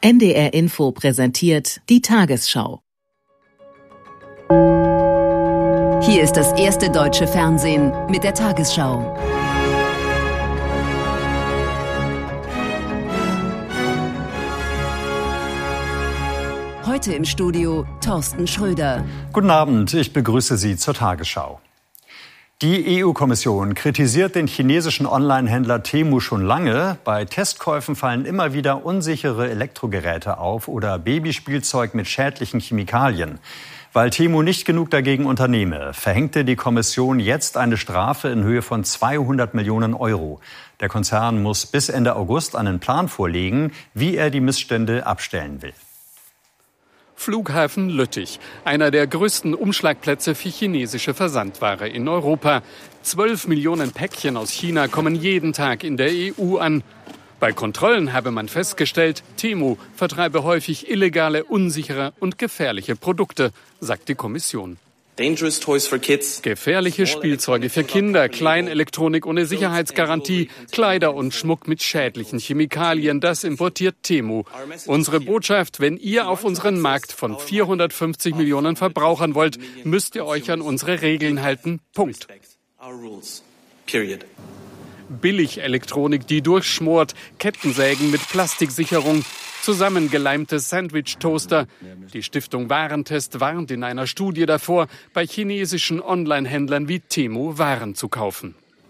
NDR Info präsentiert die Tagesschau. Hier ist das erste deutsche Fernsehen mit der Tagesschau. Heute im Studio Thorsten Schröder. Guten Abend, ich begrüße Sie zur Tagesschau. Die EU-Kommission kritisiert den chinesischen Online-Händler Temu schon lange. Bei Testkäufen fallen immer wieder unsichere Elektrogeräte auf oder Babyspielzeug mit schädlichen Chemikalien. Weil Temu nicht genug dagegen unternehme, verhängte die Kommission jetzt eine Strafe in Höhe von 200 Millionen Euro. Der Konzern muss bis Ende August einen Plan vorlegen, wie er die Missstände abstellen will. Flughafen Lüttich, einer der größten Umschlagplätze für chinesische Versandware in Europa. 12 Millionen Päckchen aus China kommen jeden Tag in der EU an. Bei Kontrollen habe man festgestellt, Temu vertreibe häufig illegale, unsichere und gefährliche Produkte, sagt die Kommission. Gefährliche Spielzeuge für Kinder, Kleinelektronik ohne Sicherheitsgarantie, Kleider und Schmuck mit schädlichen Chemikalien, das importiert Temu. Unsere Botschaft, wenn ihr auf unseren Markt von 450 Millionen Verbrauchern wollt, müsst ihr euch an unsere Regeln halten. Punkt. Billig-Elektronik, die durchschmort, Kettensägen mit Plastiksicherung, zusammengeleimte Sandwich-Toaster. Die Stiftung Warentest warnt in einer Studie davor, bei chinesischen Online-Händlern wie Temu Waren zu kaufen.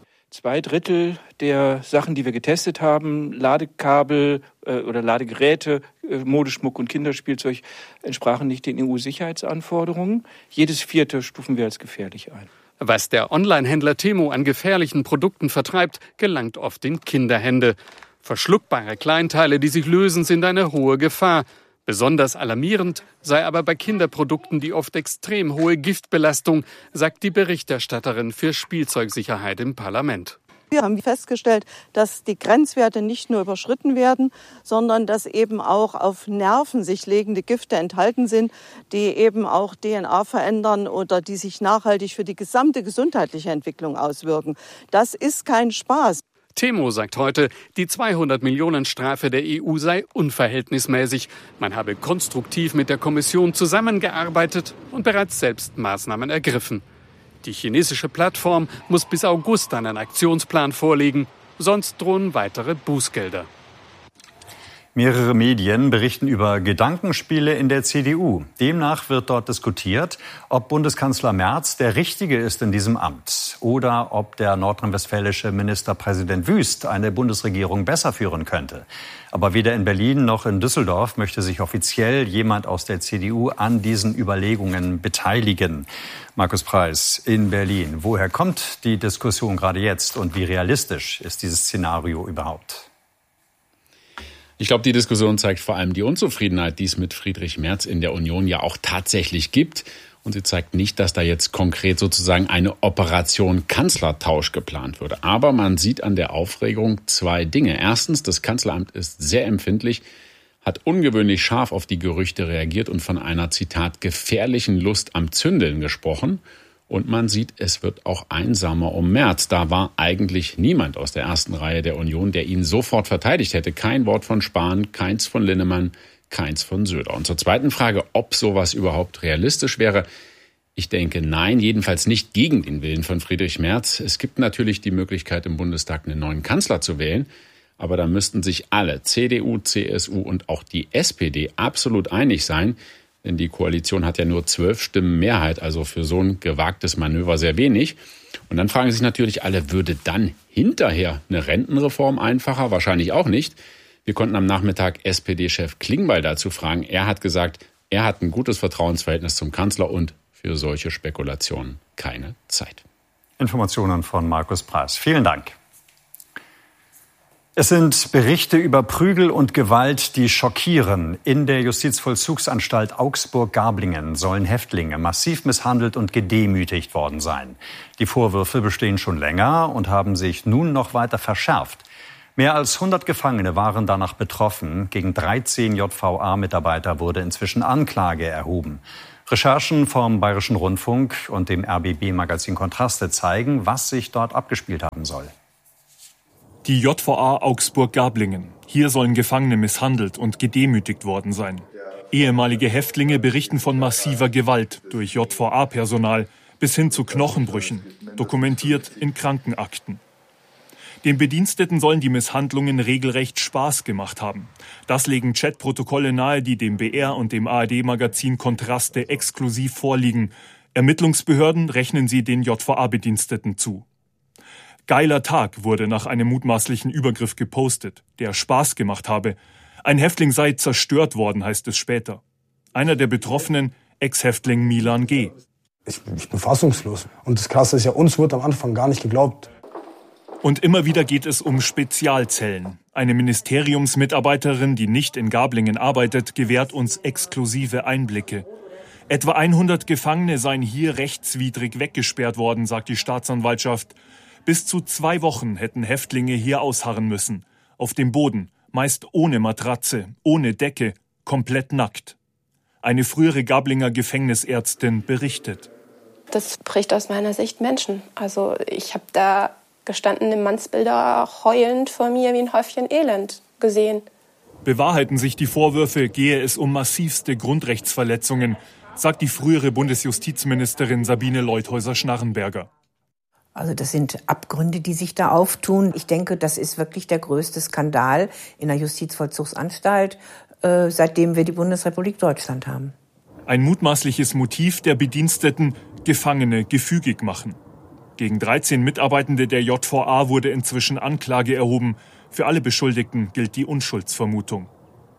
2/3 der Sachen, die wir getestet haben, Ladekabel oder Ladegeräte, Modeschmuck und Kinderspielzeug, entsprachen nicht den EU-Sicherheitsanforderungen. Jedes 4. stufen wir als gefährlich ein. Was der Online-Händler Temu an gefährlichen Produkten vertreibt, gelangt oft in Kinderhände. Verschluckbare Kleinteile, die sich lösen, sind eine hohe Gefahr. Besonders alarmierend sei aber bei Kinderprodukten die oft extrem hohe Giftbelastung, sagt die Berichterstatterin für Spielzeugsicherheit im Parlament. Wir haben festgestellt, dass die Grenzwerte nicht nur überschritten werden, sondern dass eben auch auf Nerven sich legende Gifte enthalten sind, die eben auch DNA verändern oder die sich nachhaltig für die gesamte gesundheitliche Entwicklung auswirken. Das ist kein Spaß. Temu sagt heute, die 200 Millionen Strafe der EU sei unverhältnismäßig. Man habe konstruktiv mit der Kommission zusammengearbeitet und bereits selbst Maßnahmen ergriffen. Die chinesische Plattform muss bis August einen Aktionsplan vorlegen, sonst drohen weitere Bußgelder. Mehrere Medien berichten über Gedankenspiele in der CDU. Demnach wird dort diskutiert, ob Bundeskanzler Merz der Richtige ist in diesem Amt oder ob der nordrhein-westfälische Ministerpräsident Wüst eine Bundesregierung besser führen könnte. Aber weder in Berlin noch in Düsseldorf möchte sich offiziell jemand aus der CDU an diesen Überlegungen beteiligen. Markus Preiß in Berlin. Woher kommt die Diskussion gerade jetzt und wie realistisch ist dieses Szenario überhaupt? Ich glaube, die Diskussion zeigt vor allem die Unzufriedenheit, die es mit Friedrich Merz in der Union ja auch tatsächlich gibt. Und sie zeigt nicht, dass da jetzt konkret sozusagen eine Operation Kanzlertausch geplant würde. Aber man sieht an der Aufregung 2 Dinge. Erstens, das Kanzleramt ist sehr empfindlich, hat ungewöhnlich scharf auf die Gerüchte reagiert und von einer, Zitat, gefährlichen Lust am Zündeln gesprochen. Und man sieht, es wird auch einsamer um Merz. Da war eigentlich niemand aus der ersten Reihe der Union, der ihn sofort verteidigt hätte. Kein Wort von Spahn, keins von Linnemann, keins von Söder. Und zur zweiten Frage, ob sowas überhaupt realistisch wäre. Ich denke, nein, jedenfalls nicht gegen den Willen von Friedrich Merz. Es gibt natürlich die Möglichkeit, im Bundestag einen neuen Kanzler zu wählen. Aber da müssten sich alle, CDU, CSU und auch die SPD, absolut einig sein. Denn die Koalition hat ja nur 12 Stimmen Mehrheit, also für so ein gewagtes Manöver sehr wenig. Und dann fragen sich natürlich alle, würde dann hinterher eine Rentenreform einfacher? Wahrscheinlich auch nicht. Wir konnten am Nachmittag SPD-Chef Klingbeil dazu fragen. Er hat gesagt, er hat ein gutes Vertrauensverhältnis zum Kanzler und für solche Spekulationen keine Zeit. Informationen von Markus Preiß. Vielen Dank. Es sind Berichte über Prügel und Gewalt, die schockieren. In der Justizvollzugsanstalt Augsburg-Gablingen sollen Häftlinge massiv misshandelt und gedemütigt worden sein. Die Vorwürfe bestehen schon länger und haben sich nun noch weiter verschärft. Mehr als 100 Gefangene waren danach betroffen. Gegen 13 JVA-Mitarbeiter wurde inzwischen Anklage erhoben. Recherchen vom Bayerischen Rundfunk und dem RBB-Magazin Kontraste zeigen, was sich dort abgespielt haben soll. Die JVA Augsburg-Gablingen. Hier sollen Gefangene misshandelt und gedemütigt worden sein. Ehemalige Häftlinge berichten von massiver Gewalt durch JVA-Personal bis hin zu Knochenbrüchen, dokumentiert in Krankenakten. Den Bediensteten sollen die Misshandlungen regelrecht Spaß gemacht haben. Das legen Chatprotokolle nahe, die dem BR und dem ARD-Magazin Kontraste exklusiv vorliegen. Ermittlungsbehörden rechnen sie den JVA-Bediensteten zu. Geiler Tag wurde nach einem mutmaßlichen Übergriff gepostet, der Spaß gemacht habe. Ein Häftling sei zerstört worden, heißt es später. Einer der Betroffenen, Ex-Häftling Milan G. Ich bin fassungslos. Und das Krasse ist ja, uns wurde am Anfang gar nicht geglaubt. Und immer wieder geht es um Spezialzellen. Eine Ministeriumsmitarbeiterin, die nicht in Gablingen arbeitet, gewährt uns exklusive Einblicke. Etwa 100 Gefangene seien hier rechtswidrig weggesperrt worden, sagt die Staatsanwaltschaft. Bis zu 2 Wochen hätten Häftlinge hier ausharren müssen. Auf dem Boden, meist ohne Matratze, ohne Decke, komplett nackt. Eine frühere Gablinger Gefängnisärztin berichtet. Das bricht aus meiner Sicht Menschen. Also ich habe da gestandene Mannsbilder heulend vor mir wie ein Häufchen Elend gesehen. Bewahrheiten sich die Vorwürfe, gehe es um massivste Grundrechtsverletzungen, sagt die frühere Bundesjustizministerin Sabine Leuthäuser-Schnarrenberger. Also das sind Abgründe, die sich da auftun. Ich denke, das ist wirklich der größte Skandal in der Justizvollzugsanstalt, seitdem wir die Bundesrepublik Deutschland haben. Ein mutmaßliches Motiv der Bediensteten, Gefangene gefügig machen. Gegen 13 Mitarbeitende der JVA wurde inzwischen Anklage erhoben. Für alle Beschuldigten gilt die Unschuldsvermutung.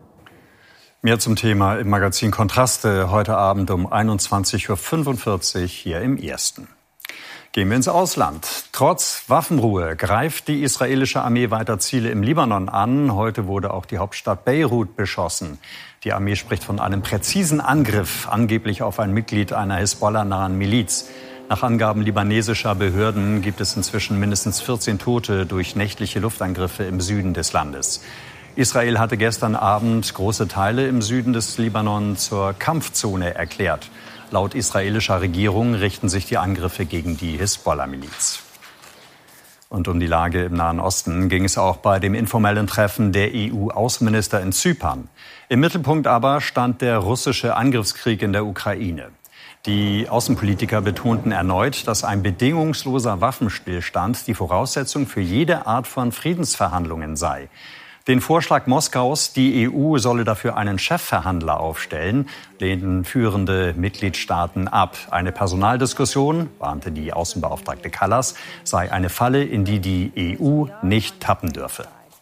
Mehr zum Thema im Magazin Kontraste heute Abend um 21.45 Uhr hier im Ersten. Gehen wir ins Ausland. Trotz Waffenruhe greift die israelische Armee weiter Ziele im Libanon an. Heute wurde auch die Hauptstadt Beirut beschossen. Die Armee spricht von einem präzisen Angriff, angeblich auf ein Mitglied einer Hisbollah-nahen Miliz. Nach Angaben libanesischer Behörden gibt es inzwischen mindestens 14 Tote durch nächtliche Luftangriffe im Süden des Landes. Israel hatte gestern Abend große Teile im Süden des Libanon zur Kampfzone erklärt. Laut israelischer Regierung richten sich die Angriffe gegen die Hisbollah-Miliz. Und um die Lage im Nahen Osten ging es auch bei dem informellen Treffen der EU-Außenminister in Zypern. Im Mittelpunkt aber stand der russische Angriffskrieg in der Ukraine. Die Außenpolitiker betonten erneut, dass ein bedingungsloser Waffenstillstand die Voraussetzung für jede Art von Friedensverhandlungen sei. Den Vorschlag Moskaus, die EU solle dafür einen Chefverhandler aufstellen, lehnten führende Mitgliedstaaten ab. Eine Personaldiskussion, warnte die Außenbeauftragte Kallas, sei eine Falle, in die die EU nicht tappen dürfe.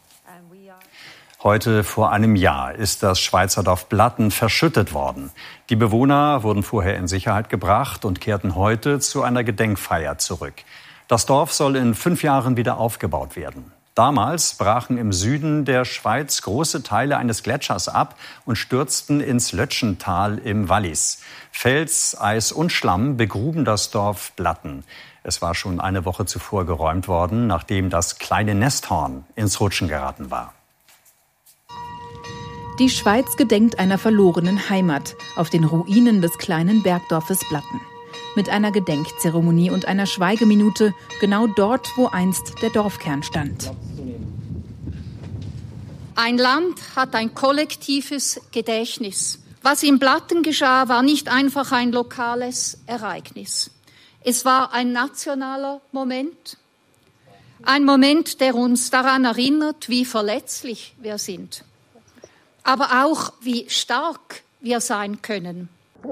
Heute vor einem Jahr ist das Schweizer Dorf Blatten verschüttet worden. Die Bewohner wurden vorher in Sicherheit gebracht und kehrten heute zu einer Gedenkfeier zurück. Das Dorf soll in 5 Jahren wieder aufgebaut werden. Damals brachen im Süden der Schweiz große Teile eines Gletschers ab und stürzten ins Lötschental im Wallis. Fels, Eis und Schlamm begruben das Dorf Blatten. Es war schon eine Woche zuvor geräumt worden, nachdem das kleine Nesthorn ins Rutschen geraten war. Die Schweiz gedenkt einer verlorenen Heimat auf den Ruinen des kleinen Bergdorfes Blatten. Mit einer Gedenkzeremonie und einer Schweigeminute genau dort, wo einst der Dorfkern stand. Ein Land hat ein kollektives Gedächtnis. Was in Blatten geschah, war nicht einfach ein lokales Ereignis. Es war ein nationaler Moment. Ein Moment, der uns daran erinnert, wie verletzlich wir sind. Aber auch, wie stark wir sein können.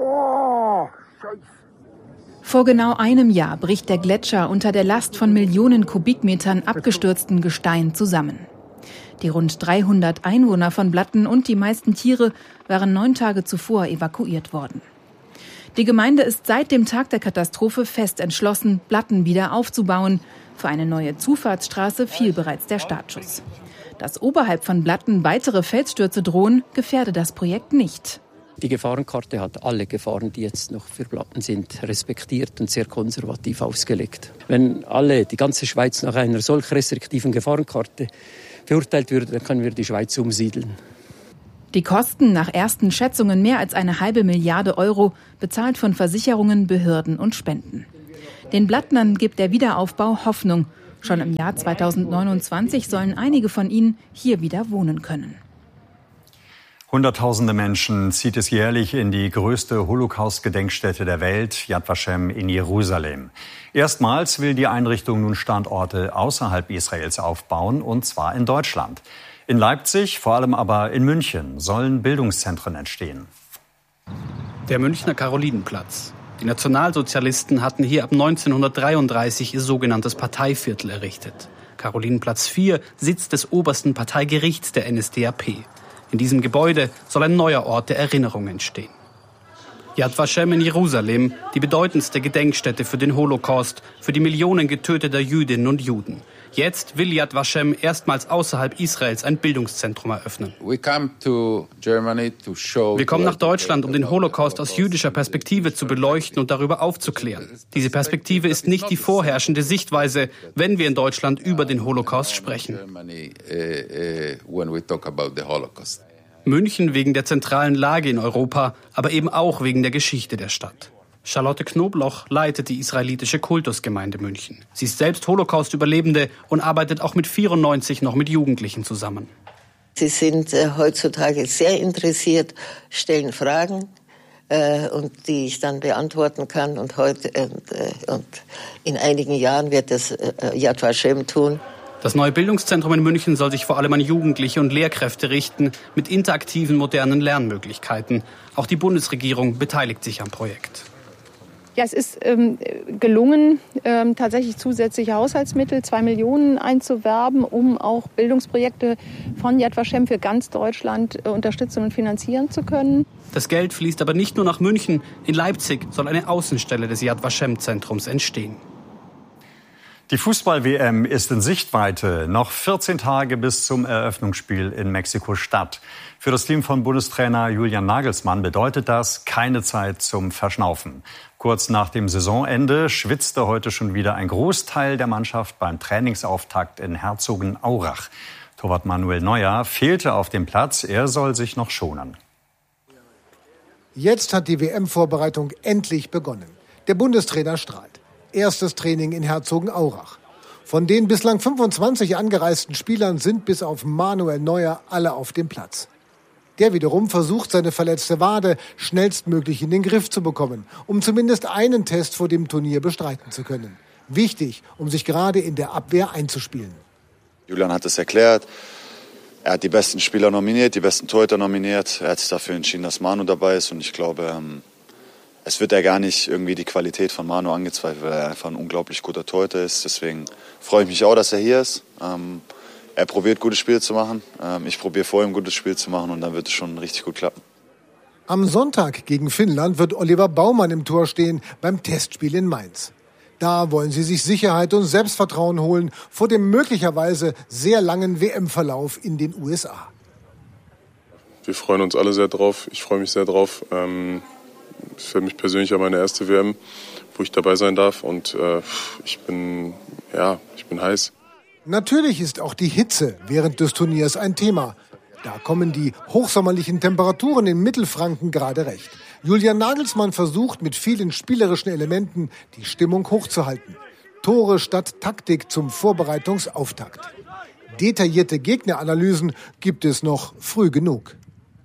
Vor genau einem Jahr bricht der Gletscher unter der Last von Millionen Kubikmetern abgestürzten Gestein zusammen. Die rund 300 Einwohner von Blatten und die meisten Tiere waren 9 Tage zuvor evakuiert worden. Die Gemeinde ist seit dem Tag der Katastrophe fest entschlossen, Blatten wieder aufzubauen. Für eine neue Zufahrtsstraße fiel bereits der Startschuss. Dass oberhalb von Blatten weitere Felsstürze drohen, gefährde das Projekt nicht. Die Gefahrenkarte hat alle Gefahren, die jetzt noch für Blatten sind, respektiert und sehr konservativ ausgelegt. Wenn die ganze Schweiz nach einer solch restriktiven Gefahrenkarte verurteilt würde, dann können wir die Schweiz umsiedeln. Die Kosten nach ersten Schätzungen mehr als 1,5 Milliarde Euro, bezahlt von Versicherungen, Behörden und Spenden. Den Blattnern gibt der Wiederaufbau Hoffnung. Schon im Jahr 2029 sollen einige von ihnen hier wieder wohnen können. Hunderttausende Menschen zieht es jährlich in die größte Holocaust-Gedenkstätte der Welt, Yad Vashem in Jerusalem. Erstmals will die Einrichtung nun Standorte außerhalb Israels aufbauen, und zwar in Deutschland. In Leipzig, vor allem aber in München, sollen Bildungszentren entstehen. Der Münchner Karolinenplatz. Die Nationalsozialisten hatten hier ab 1933 ihr sogenanntes Parteiviertel errichtet. Karolinenplatz 4, Sitz des obersten Parteigerichts der NSDAP. In diesem Gebäude soll ein neuer Ort der Erinnerung entstehen. Yad Vashem in Jerusalem, die bedeutendste Gedenkstätte für den Holocaust, für die Millionen getöteter Jüdinnen und Juden. Jetzt will Yad Vashem erstmals außerhalb Israels ein Bildungszentrum eröffnen. Wir kommen nach Deutschland, um den Holocaust aus jüdischer Perspektive zu beleuchten und darüber aufzuklären. Diese Perspektive ist nicht die vorherrschende Sichtweise, wenn wir in Deutschland über den Holocaust sprechen. München wegen der zentralen Lage in Europa, aber eben auch wegen der Geschichte der Stadt. Charlotte Knobloch leitet die israelitische Kultusgemeinde München. Sie ist selbst Holocaust-Überlebende und arbeitet auch mit 94 noch mit Jugendlichen zusammen. Sie sind heutzutage sehr interessiert, stellen Fragen, und die ich dann beantworten kann. Und in einigen Jahren wird das Yad Vashem tun. Das neue Bildungszentrum in München soll sich vor allem an Jugendliche und Lehrkräfte richten, mit interaktiven, modernen Lernmöglichkeiten. Auch die Bundesregierung beteiligt sich am Projekt. Ja, es ist gelungen, tatsächlich zusätzliche Haushaltsmittel, 2 Millionen einzuwerben, um auch Bildungsprojekte von Yad Vashem für ganz Deutschland unterstützen und finanzieren zu können. Das Geld fließt aber nicht nur nach München. In Leipzig soll eine Außenstelle des Yad Vashem-Zentrums entstehen. Die Fußball-WM ist in Sichtweite. Noch 14 Tage bis zum Eröffnungsspiel in Mexiko-Stadt. Für das Team von Bundestrainer Julian Nagelsmann bedeutet das keine Zeit zum Verschnaufen. Kurz nach dem Saisonende schwitzte heute schon wieder ein Großteil der Mannschaft beim Trainingsauftakt in Herzogenaurach. Torwart Manuel Neuer fehlte auf dem Platz. Er soll sich noch schonen. Jetzt hat die WM-Vorbereitung endlich begonnen. Der Bundestrainer strahlt. Erstes Training in Herzogenaurach. Von den bislang 25 angereisten Spielern sind bis auf Manuel Neuer alle auf dem Platz. Der wiederum versucht, seine verletzte Wade schnellstmöglich in den Griff zu bekommen, um zumindest einen Test vor dem Turnier bestreiten zu können. Wichtig, um sich gerade in der Abwehr einzuspielen. Julian hat es erklärt. Er hat die besten Spieler nominiert, die besten Torhüter nominiert. Er hat sich dafür entschieden, dass Manu dabei ist. Und ich glaube, es wird ja gar nicht irgendwie die Qualität von Manu angezweifelt, weil er einfach ein unglaublich guter Torhüter ist. Deswegen freue ich mich auch, dass er hier ist. Er probiert, gute Spiele zu machen. Ich probiere vorher, ein gutes Spiel zu machen, und dann wird es schon richtig gut klappen. Am Sonntag gegen Finnland wird Oliver Baumann im Tor stehen beim Testspiel in Mainz. Da wollen sie sich Sicherheit und Selbstvertrauen holen vor dem möglicherweise sehr langen WM-Verlauf in den USA. Wir freuen uns alle sehr drauf. Ich freue mich sehr drauf. Es ist für mich persönlich auch meine erste WM, wo ich dabei sein darf. Und ich bin heiß. Natürlich ist auch die Hitze während des Turniers ein Thema. Da kommen die hochsommerlichen Temperaturen in Mittelfranken gerade recht. Julian Nagelsmann versucht mit vielen spielerischen Elementen die Stimmung hochzuhalten. Tore statt Taktik zum Vorbereitungsauftakt. Detaillierte Gegneranalysen gibt es noch früh genug.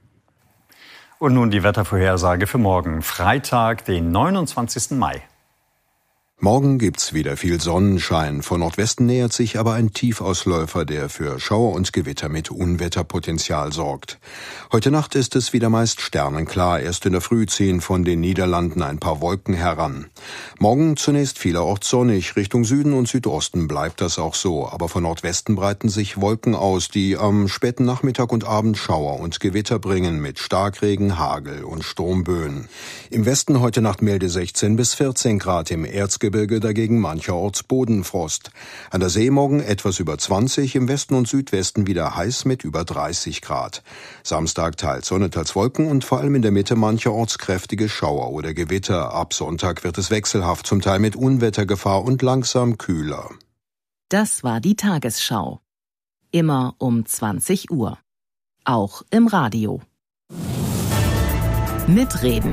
Und nun die Wettervorhersage für morgen, Freitag, den 29. Mai. Morgen gibt's wieder viel Sonnenschein. Von Nordwesten nähert sich aber ein Tiefausläufer, der für Schauer und Gewitter mit Unwetterpotenzial sorgt. Heute Nacht ist es wieder meist sternenklar. Erst in der Früh ziehen von den Niederlanden ein paar Wolken heran. Morgen zunächst vielerorts sonnig. Richtung Süden und Südosten bleibt das auch so. Aber von Nordwesten breiten sich Wolken aus, die am späten Nachmittag und Abend Schauer und Gewitter bringen mit Starkregen, Hagel und Sturmböen. Im Westen heute Nacht milde 16 bis 14 Grad, im Erzgebirge dagegen mancherorts Bodenfrost. An der See morgen etwas über 20, im Westen und Südwesten wieder heiß mit über 30 Grad. Samstag teils Sonne, teils Wolken und vor allem in der Mitte mancherorts kräftige Schauer oder Gewitter. Ab Sonntag wird es wechselhaft, zum Teil mit Unwettergefahr und langsam kühler. Das war die Tagesschau. Immer um 20 Uhr. Auch im Radio. Mitreden.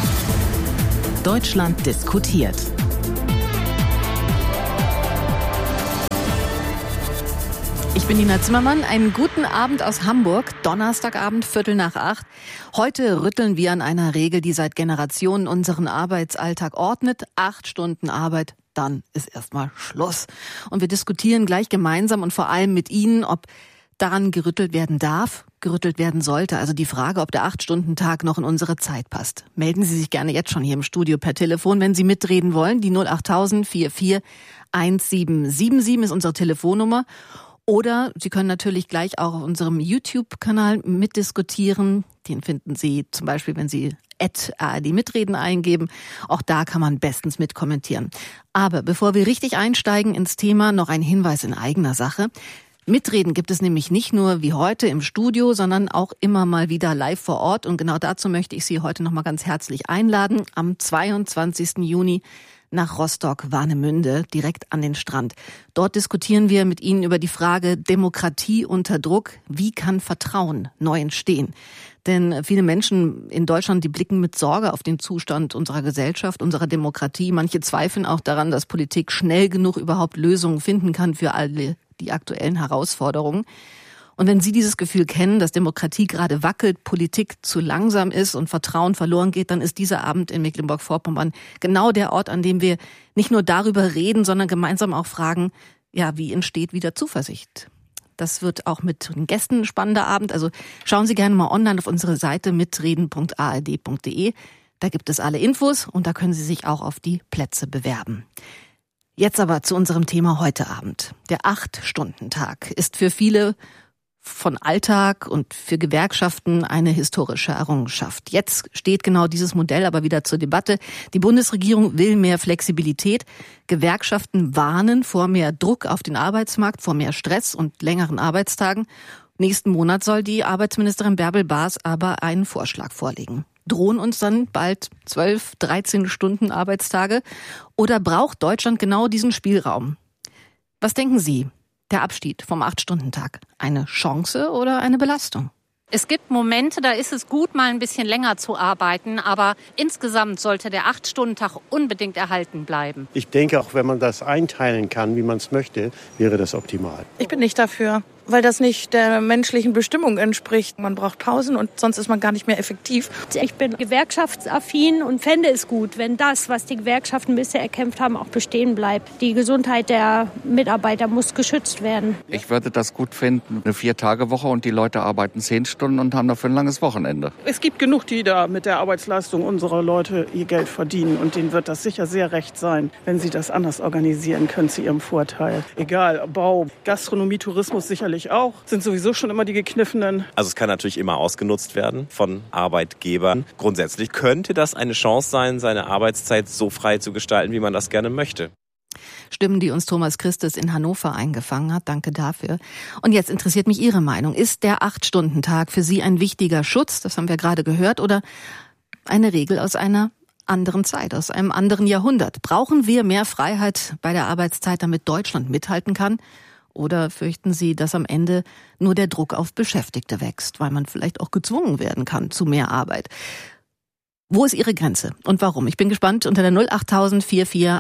Deutschland diskutiert. Ich bin Nina Zimmermann. Einen guten Abend aus Hamburg. Donnerstagabend, 7:45. Heute rütteln wir an einer Regel, die seit Generationen unseren Arbeitsalltag ordnet. 8 Stunden Arbeit, dann ist erstmal Schluss. Und wir diskutieren gleich gemeinsam und vor allem mit Ihnen, ob daran gerüttelt werden darf, gerüttelt werden sollte. Also die Frage, ob der 8-Stunden-Tag noch in unsere Zeit passt. Melden Sie sich gerne jetzt schon hier im Studio per Telefon, wenn Sie mitreden wollen. Die 08000 44 1777 ist unsere Telefonnummer. Oder Sie können natürlich gleich auch auf unserem YouTube-Kanal mitdiskutieren. Den finden Sie zum Beispiel, wenn Sie @ARD mitreden eingeben. Auch da kann man bestens mitkommentieren. Aber bevor wir richtig einsteigen ins Thema, noch ein Hinweis in eigener Sache. Mitreden gibt es nämlich nicht nur wie heute im Studio, sondern auch immer mal wieder live vor Ort. Und genau dazu möchte ich Sie heute noch mal ganz herzlich einladen. Am 22. Juni nach Rostock-Warnemünde, direkt an den Strand. Dort diskutieren wir mit Ihnen über die Frage Demokratie unter Druck. Wie kann Vertrauen neu entstehen? Denn viele Menschen in Deutschland, die blicken mit Sorge auf den Zustand unserer Gesellschaft, unserer Demokratie. Manche zweifeln auch daran, dass Politik schnell genug überhaupt Lösungen finden kann für alle die aktuellen Herausforderungen. Und wenn Sie dieses Gefühl kennen, dass Demokratie gerade wackelt, Politik zu langsam ist und Vertrauen verloren geht, dann ist dieser Abend in Mecklenburg-Vorpommern genau der Ort, an dem wir nicht nur darüber reden, sondern gemeinsam auch fragen, ja, wie entsteht wieder Zuversicht? Das wird auch mit den Gästen ein spannender Abend. Also schauen Sie gerne mal online auf unsere Seite mitreden.ard.de. Da gibt es alle Infos und da können Sie sich auch auf die Plätze bewerben. Jetzt aber zu unserem Thema heute Abend. Der 8-Stunden-Tag ist für viele von Alltag und für Gewerkschaften eine historische Errungenschaft. Jetzt steht genau dieses Modell aber wieder zur Debatte. Die Bundesregierung will mehr Flexibilität. Gewerkschaften warnen vor mehr Druck auf den Arbeitsmarkt, vor mehr Stress und längeren Arbeitstagen. Nächsten Monat soll die Arbeitsministerin Bärbel Baas aber einen Vorschlag vorlegen. Drohen uns dann bald 12, 13 Stunden Arbeitstage? Oder braucht Deutschland genau diesen Spielraum? Was denken Sie? Der Abschied vom 8-Stunden-Tag. Eine Chance oder eine Belastung? Es gibt Momente, da ist es gut, mal ein bisschen länger zu arbeiten, aber insgesamt sollte der 8-Stunden-Tag unbedingt erhalten bleiben. Ich denke, auch wenn man das einteilen kann, wie man es möchte, wäre das optimal. Ich bin nicht dafür, weil das nicht der menschlichen Bestimmung entspricht. Man braucht Pausen und sonst ist man gar nicht mehr effektiv. Ich bin gewerkschaftsaffin und fände es gut, wenn das, was die Gewerkschaften bisher erkämpft haben, auch bestehen bleibt. Die Gesundheit der Mitarbeiter muss geschützt werden. Ich würde das gut finden, eine 4-Tage-Woche und die Leute arbeiten 10 Stunden und haben dafür ein langes Wochenende. Es gibt genug, die da mit der Arbeitsleistung unserer Leute ihr Geld verdienen und denen wird das sicher sehr recht sein, wenn sie das anders organisieren können zu ihrem Vorteil. Egal, Bau, Gastronomie, Tourismus sicherlich auch, sind sowieso schon immer die Gekniffenen. Also es kann natürlich immer ausgenutzt werden von Arbeitgebern. Grundsätzlich könnte das eine Chance sein, seine Arbeitszeit so frei zu gestalten, wie man das gerne möchte. Stimmen, die uns Thomas Christes in Hannover eingefangen hat. Danke dafür. Und jetzt interessiert mich Ihre Meinung. Ist der 8-Stunden-Tag für Sie ein wichtiger Schutz, das haben wir gerade gehört, oder eine Regel aus einer anderen Zeit, aus einem anderen Jahrhundert? Brauchen wir mehr Freiheit bei der Arbeitszeit, damit Deutschland mithalten kann? Oder fürchten Sie, dass am Ende nur der Druck auf Beschäftigte wächst, weil man vielleicht auch gezwungen werden kann zu mehr Arbeit? Wo ist Ihre Grenze und warum? Ich bin gespannt unter der 08000 44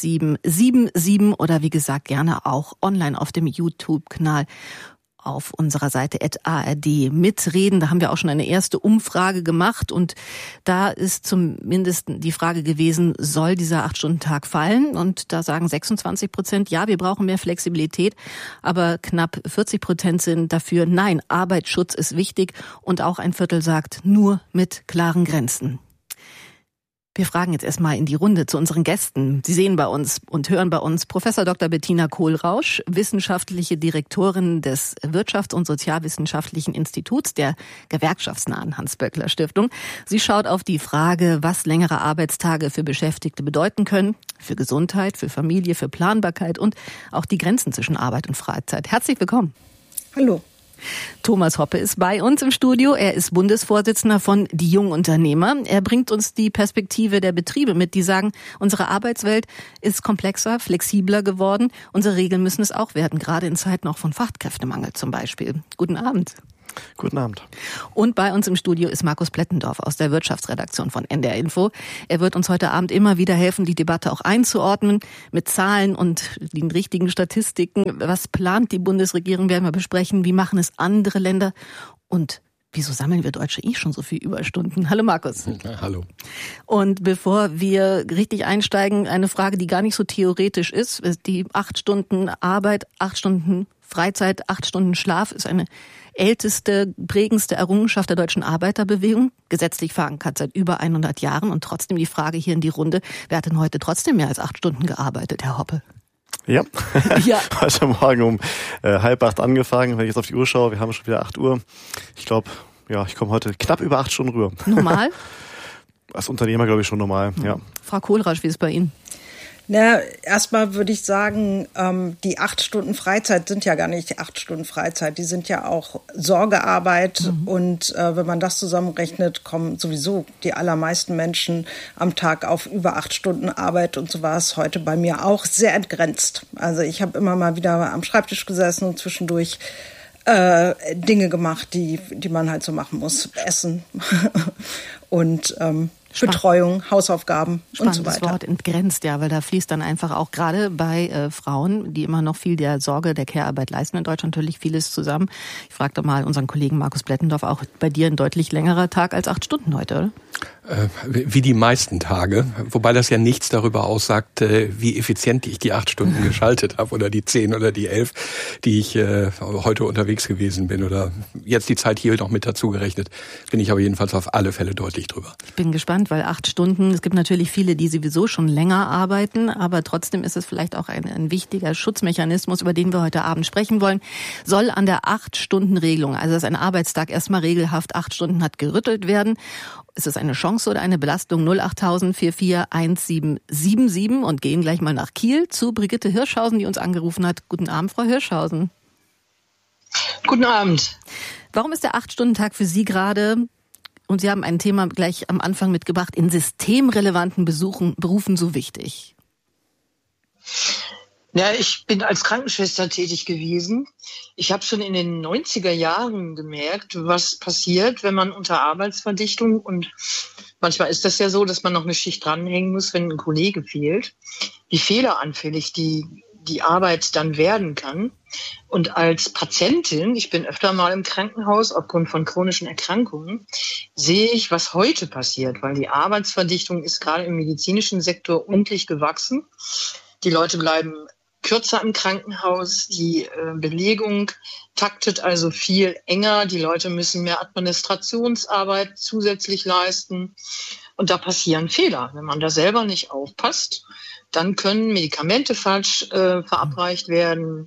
1777 oder wie gesagt gerne auch online auf dem YouTube-Kanal auf unserer Seite @ARD mitreden. Da haben wir auch schon eine erste Umfrage gemacht und da ist zumindest die Frage gewesen, soll dieser 8-Stunden-Tag fallen? Und da sagen 26%, ja, wir brauchen mehr Flexibilität, aber knapp 40% sind dafür, nein, Arbeitsschutz ist wichtig und auch ein Viertel sagt, nur mit klaren Grenzen. Wir fragen jetzt erstmal in die Runde zu unseren Gästen. Sie sehen bei uns und hören bei uns Professor Dr. Bettina Kohlrausch, wissenschaftliche Direktorin des Wirtschafts- und Sozialwissenschaftlichen Instituts der gewerkschaftsnahen Hans-Böckler-Stiftung. Sie schaut auf die Frage, was längere Arbeitstage für Beschäftigte bedeuten können, für Gesundheit, für Familie, für Planbarkeit und auch die Grenzen zwischen Arbeit und Freizeit. Herzlich willkommen. Hallo. Thomas Hoppe ist bei uns im Studio. Er ist Bundesvorsitzender von Die Jungunternehmer. Er bringt uns die Perspektive der Betriebe mit, die sagen, unsere Arbeitswelt ist komplexer, flexibler geworden. Unsere Regeln müssen es auch werden, gerade in Zeiten auch von Fachkräftemangel zum Beispiel. Guten Abend. Guten Abend. Und bei uns im Studio ist Markus Plettendorf aus der Wirtschaftsredaktion von NDR Info. Er wird uns heute Abend immer wieder helfen, die Debatte auch einzuordnen mit Zahlen und den richtigen Statistiken. Was plant die Bundesregierung, werden wir besprechen. Wie machen es andere Länder? Und wieso sammeln wir Deutsche schon so viel Überstunden? Hallo Markus. Ja, hallo. Und bevor wir richtig einsteigen, eine Frage, die gar nicht so theoretisch ist. Die 8 Stunden Arbeit, 8 Stunden Freizeit, 8 Stunden Schlaf ist eine älteste, prägendste Errungenschaft der deutschen Arbeiterbewegung, gesetzlich verankert seit über 100 Jahren. Und trotzdem die Frage hier in die Runde, wer hat denn heute trotzdem mehr als 8 Stunden gearbeitet, Herr Hoppe? Ja, heute Morgen um 7:30 angefangen, wenn ich jetzt auf die Uhr schaue, wir haben schon wieder 8 Uhr. Ich glaube, ich komme heute knapp über 8 Stunden rüber. Normal? Als Unternehmer glaube ich schon normal, ja. Frau Kohlrausch, wie ist es bei Ihnen? Na, erstmal würde ich sagen, die 8 Stunden Freizeit sind ja gar nicht 8 Stunden Freizeit. Die sind ja auch Sorgearbeit. Und wenn man das zusammenrechnet, kommen sowieso die allermeisten Menschen am Tag auf über 8 Stunden Arbeit. Und so war es heute bei mir auch sehr entgrenzt. Also ich habe immer mal wieder am Schreibtisch gesessen und zwischendurch Dinge gemacht, die man halt so machen muss. Essen und Betreuung, Hausaufgaben und so weiter. Das Wort entgrenzt, ja, weil da fließt dann einfach auch gerade bei Frauen, die immer noch viel der Sorge, der Care-Arbeit leisten in Deutschland, natürlich vieles zusammen. Ich fragte mal unseren Kollegen Markus Plettendorf, auch bei dir ein deutlich längerer Tag als 8 Stunden heute, oder? Wie die meisten Tage, wobei das ja nichts darüber aussagt, wie effizient ich die 8 Stunden geschaltet habe oder die 10 oder die 11, die ich heute unterwegs gewesen bin oder jetzt die Zeit hier noch mit dazu gerechnet, bin ich aber jedenfalls auf alle Fälle deutlich drüber. Ich bin gespannt, weil 8 Stunden, es gibt natürlich viele, die sowieso schon länger arbeiten, aber trotzdem ist es vielleicht auch ein wichtiger Schutzmechanismus, über den wir heute Abend sprechen wollen, soll an der 8-Stunden-Regelung, also dass ein Arbeitstag erstmal regelhaft 8 Stunden hat, gerüttelt werden. Ist es eine Chance oder eine Belastung? 08000 441777 und gehen gleich mal nach Kiel zu Brigitte Hirschhausen, die uns angerufen hat. Guten Abend, Frau Hirschhausen. Guten Abend. Warum ist der 8-Stunden-Tag für Sie gerade, und Sie haben ein Thema gleich am Anfang mitgebracht, in systemrelevanten Berufen so wichtig? Ja, ich bin als Krankenschwester tätig gewesen. Ich habe schon in den 90er Jahren gemerkt, was passiert, wenn man unter Arbeitsverdichtung, und manchmal ist das ja so, dass man noch eine Schicht dranhängen muss, wenn ein Kollege fehlt, wie fehleranfällig die Arbeit dann werden kann. Und als Patientin, ich bin öfter mal im Krankenhaus aufgrund von chronischen Erkrankungen, sehe ich, was heute passiert, weil die Arbeitsverdichtung ist gerade im medizinischen Sektor ordentlich gewachsen. Die Leute bleiben kürzer im Krankenhaus, die Belegung taktet also viel enger, die Leute müssen mehr Administrationsarbeit zusätzlich leisten und da passieren Fehler. Wenn man da selber nicht aufpasst, dann können Medikamente falsch verabreicht werden,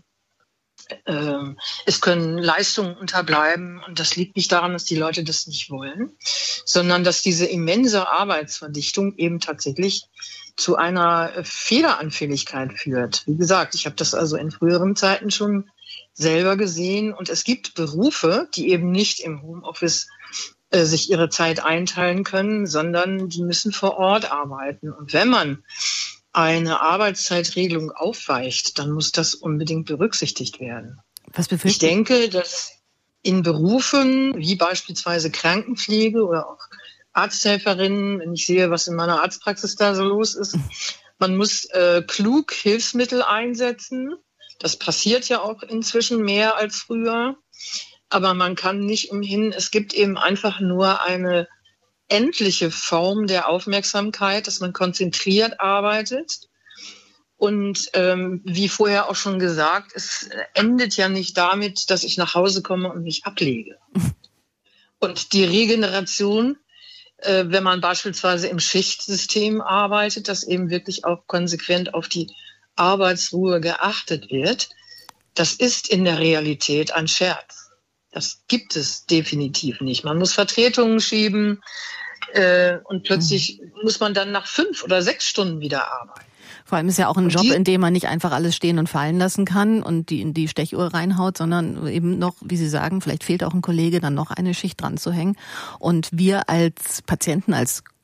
es können Leistungen unterbleiben und das liegt nicht daran, dass die Leute das nicht wollen, sondern dass diese immense Arbeitsverdichtung eben tatsächlich zu einer Fehleranfälligkeit führt. Wie gesagt, ich habe das also in früheren Zeiten schon selber gesehen und es gibt Berufe, die eben nicht im Homeoffice sich ihre Zeit einteilen können, sondern die müssen vor Ort arbeiten. Und wenn man eine Arbeitszeitregelung aufweicht, dann muss das unbedingt berücksichtigt werden. Was befürchten? Ich denke, dass in Berufen wie beispielsweise Krankenpflege oder auch Arzthelferinnen, wenn ich sehe, was in meiner Arztpraxis da so los ist, man muss klug Hilfsmittel einsetzen. Das passiert ja auch inzwischen mehr als früher. Aber man kann nicht umhin, es gibt eben einfach nur eine endliche Form der Aufmerksamkeit, dass man konzentriert arbeitet. Und wie vorher auch schon gesagt, es endet ja nicht damit, dass ich nach Hause komme und mich ablege. Und die Regeneration, wenn man beispielsweise im Schichtsystem arbeitet, dass eben wirklich auch konsequent auf die Arbeitsruhe geachtet wird, das ist in der Realität ein Scherz. Das gibt es definitiv nicht. Man muss Vertretungen schieben und plötzlich muss man dann nach 5 oder 6 Stunden wieder arbeiten. Vor allem ist ja auch ein Job, in dem man nicht einfach alles stehen und fallen lassen kann und die in die Stechuhr reinhaut, sondern eben noch, wie Sie sagen, vielleicht fehlt auch ein Kollege, dann noch eine Schicht dran zu hängen. Und wir als Patienten, als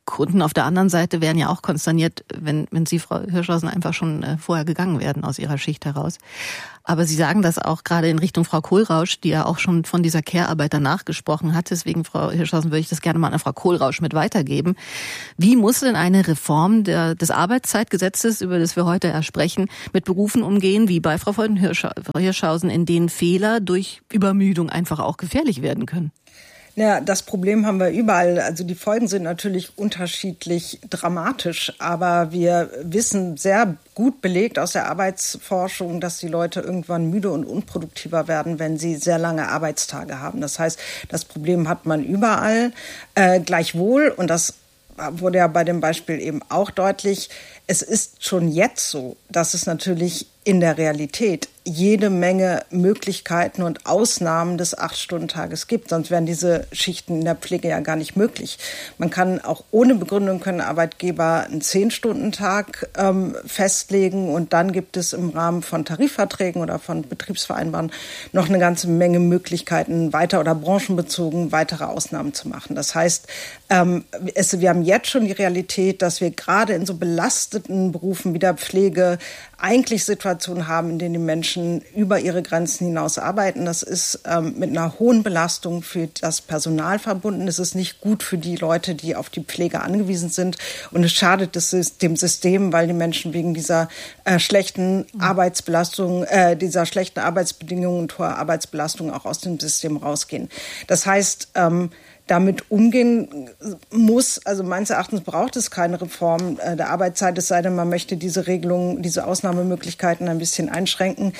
Kunden auf der anderen Seite wären ja auch konsterniert, wenn Sie, Frau Hirschhausen, einfach schon vorher gegangen werden aus Ihrer Schicht heraus. Aber Sie sagen das auch gerade in Richtung Frau Kohlrausch, die ja auch schon von dieser Care-Arbeit danach gesprochen hat. Deswegen, Frau Hirschhausen, würde ich das gerne mal an Frau Kohlrausch mit weitergeben. Wie muss denn eine Reform des Arbeitszeitgesetzes, über das wir heute sprechen, mit Berufen umgehen, wie bei Frau von Hirschhausen, in denen Fehler durch Übermüdung einfach auch gefährlich werden können? Ja, das Problem haben wir überall. Also die Folgen sind natürlich unterschiedlich dramatisch, aber wir wissen sehr gut belegt aus der Arbeitsforschung, dass die Leute irgendwann müde und unproduktiver werden, wenn sie sehr lange Arbeitstage haben. Das heißt, das Problem hat man überall. Gleichwohl, und das wurde ja bei dem Beispiel eben auch deutlich, es ist schon jetzt so, dass es natürlich in der Realität jede Menge Möglichkeiten und Ausnahmen des 8-Stunden-Tages gibt. Sonst wären diese Schichten in der Pflege ja gar nicht möglich. Man kann auch ohne Begründung können Arbeitgeber einen 10-Stunden-Tag festlegen und dann gibt es im Rahmen von Tarifverträgen oder von Betriebsvereinbaren noch eine ganze Menge Möglichkeiten, weiter oder branchenbezogen weitere Ausnahmen zu machen. Das heißt, wir haben jetzt schon die Realität, dass wir gerade in so belasteten Berufen wie der Pflege eigentlich Situationen haben, in denen die Menschen über ihre Grenzen hinaus arbeiten. Das ist mit einer hohen Belastung für das Personal verbunden. Es ist nicht gut für die Leute, die auf die Pflege angewiesen sind. Und es schadet dem System, weil die Menschen wegen dieser schlechten Arbeitsbelastung, dieser schlechten Arbeitsbedingungen und hoher Arbeitsbelastung auch aus dem System rausgehen. Das heißt, damit umgehen muss, also meines Erachtens braucht es keine Reform der Arbeitszeit, es sei denn, man möchte diese Regelungen, diese Ausnahmemöglichkeiten ein bisschen einschränken.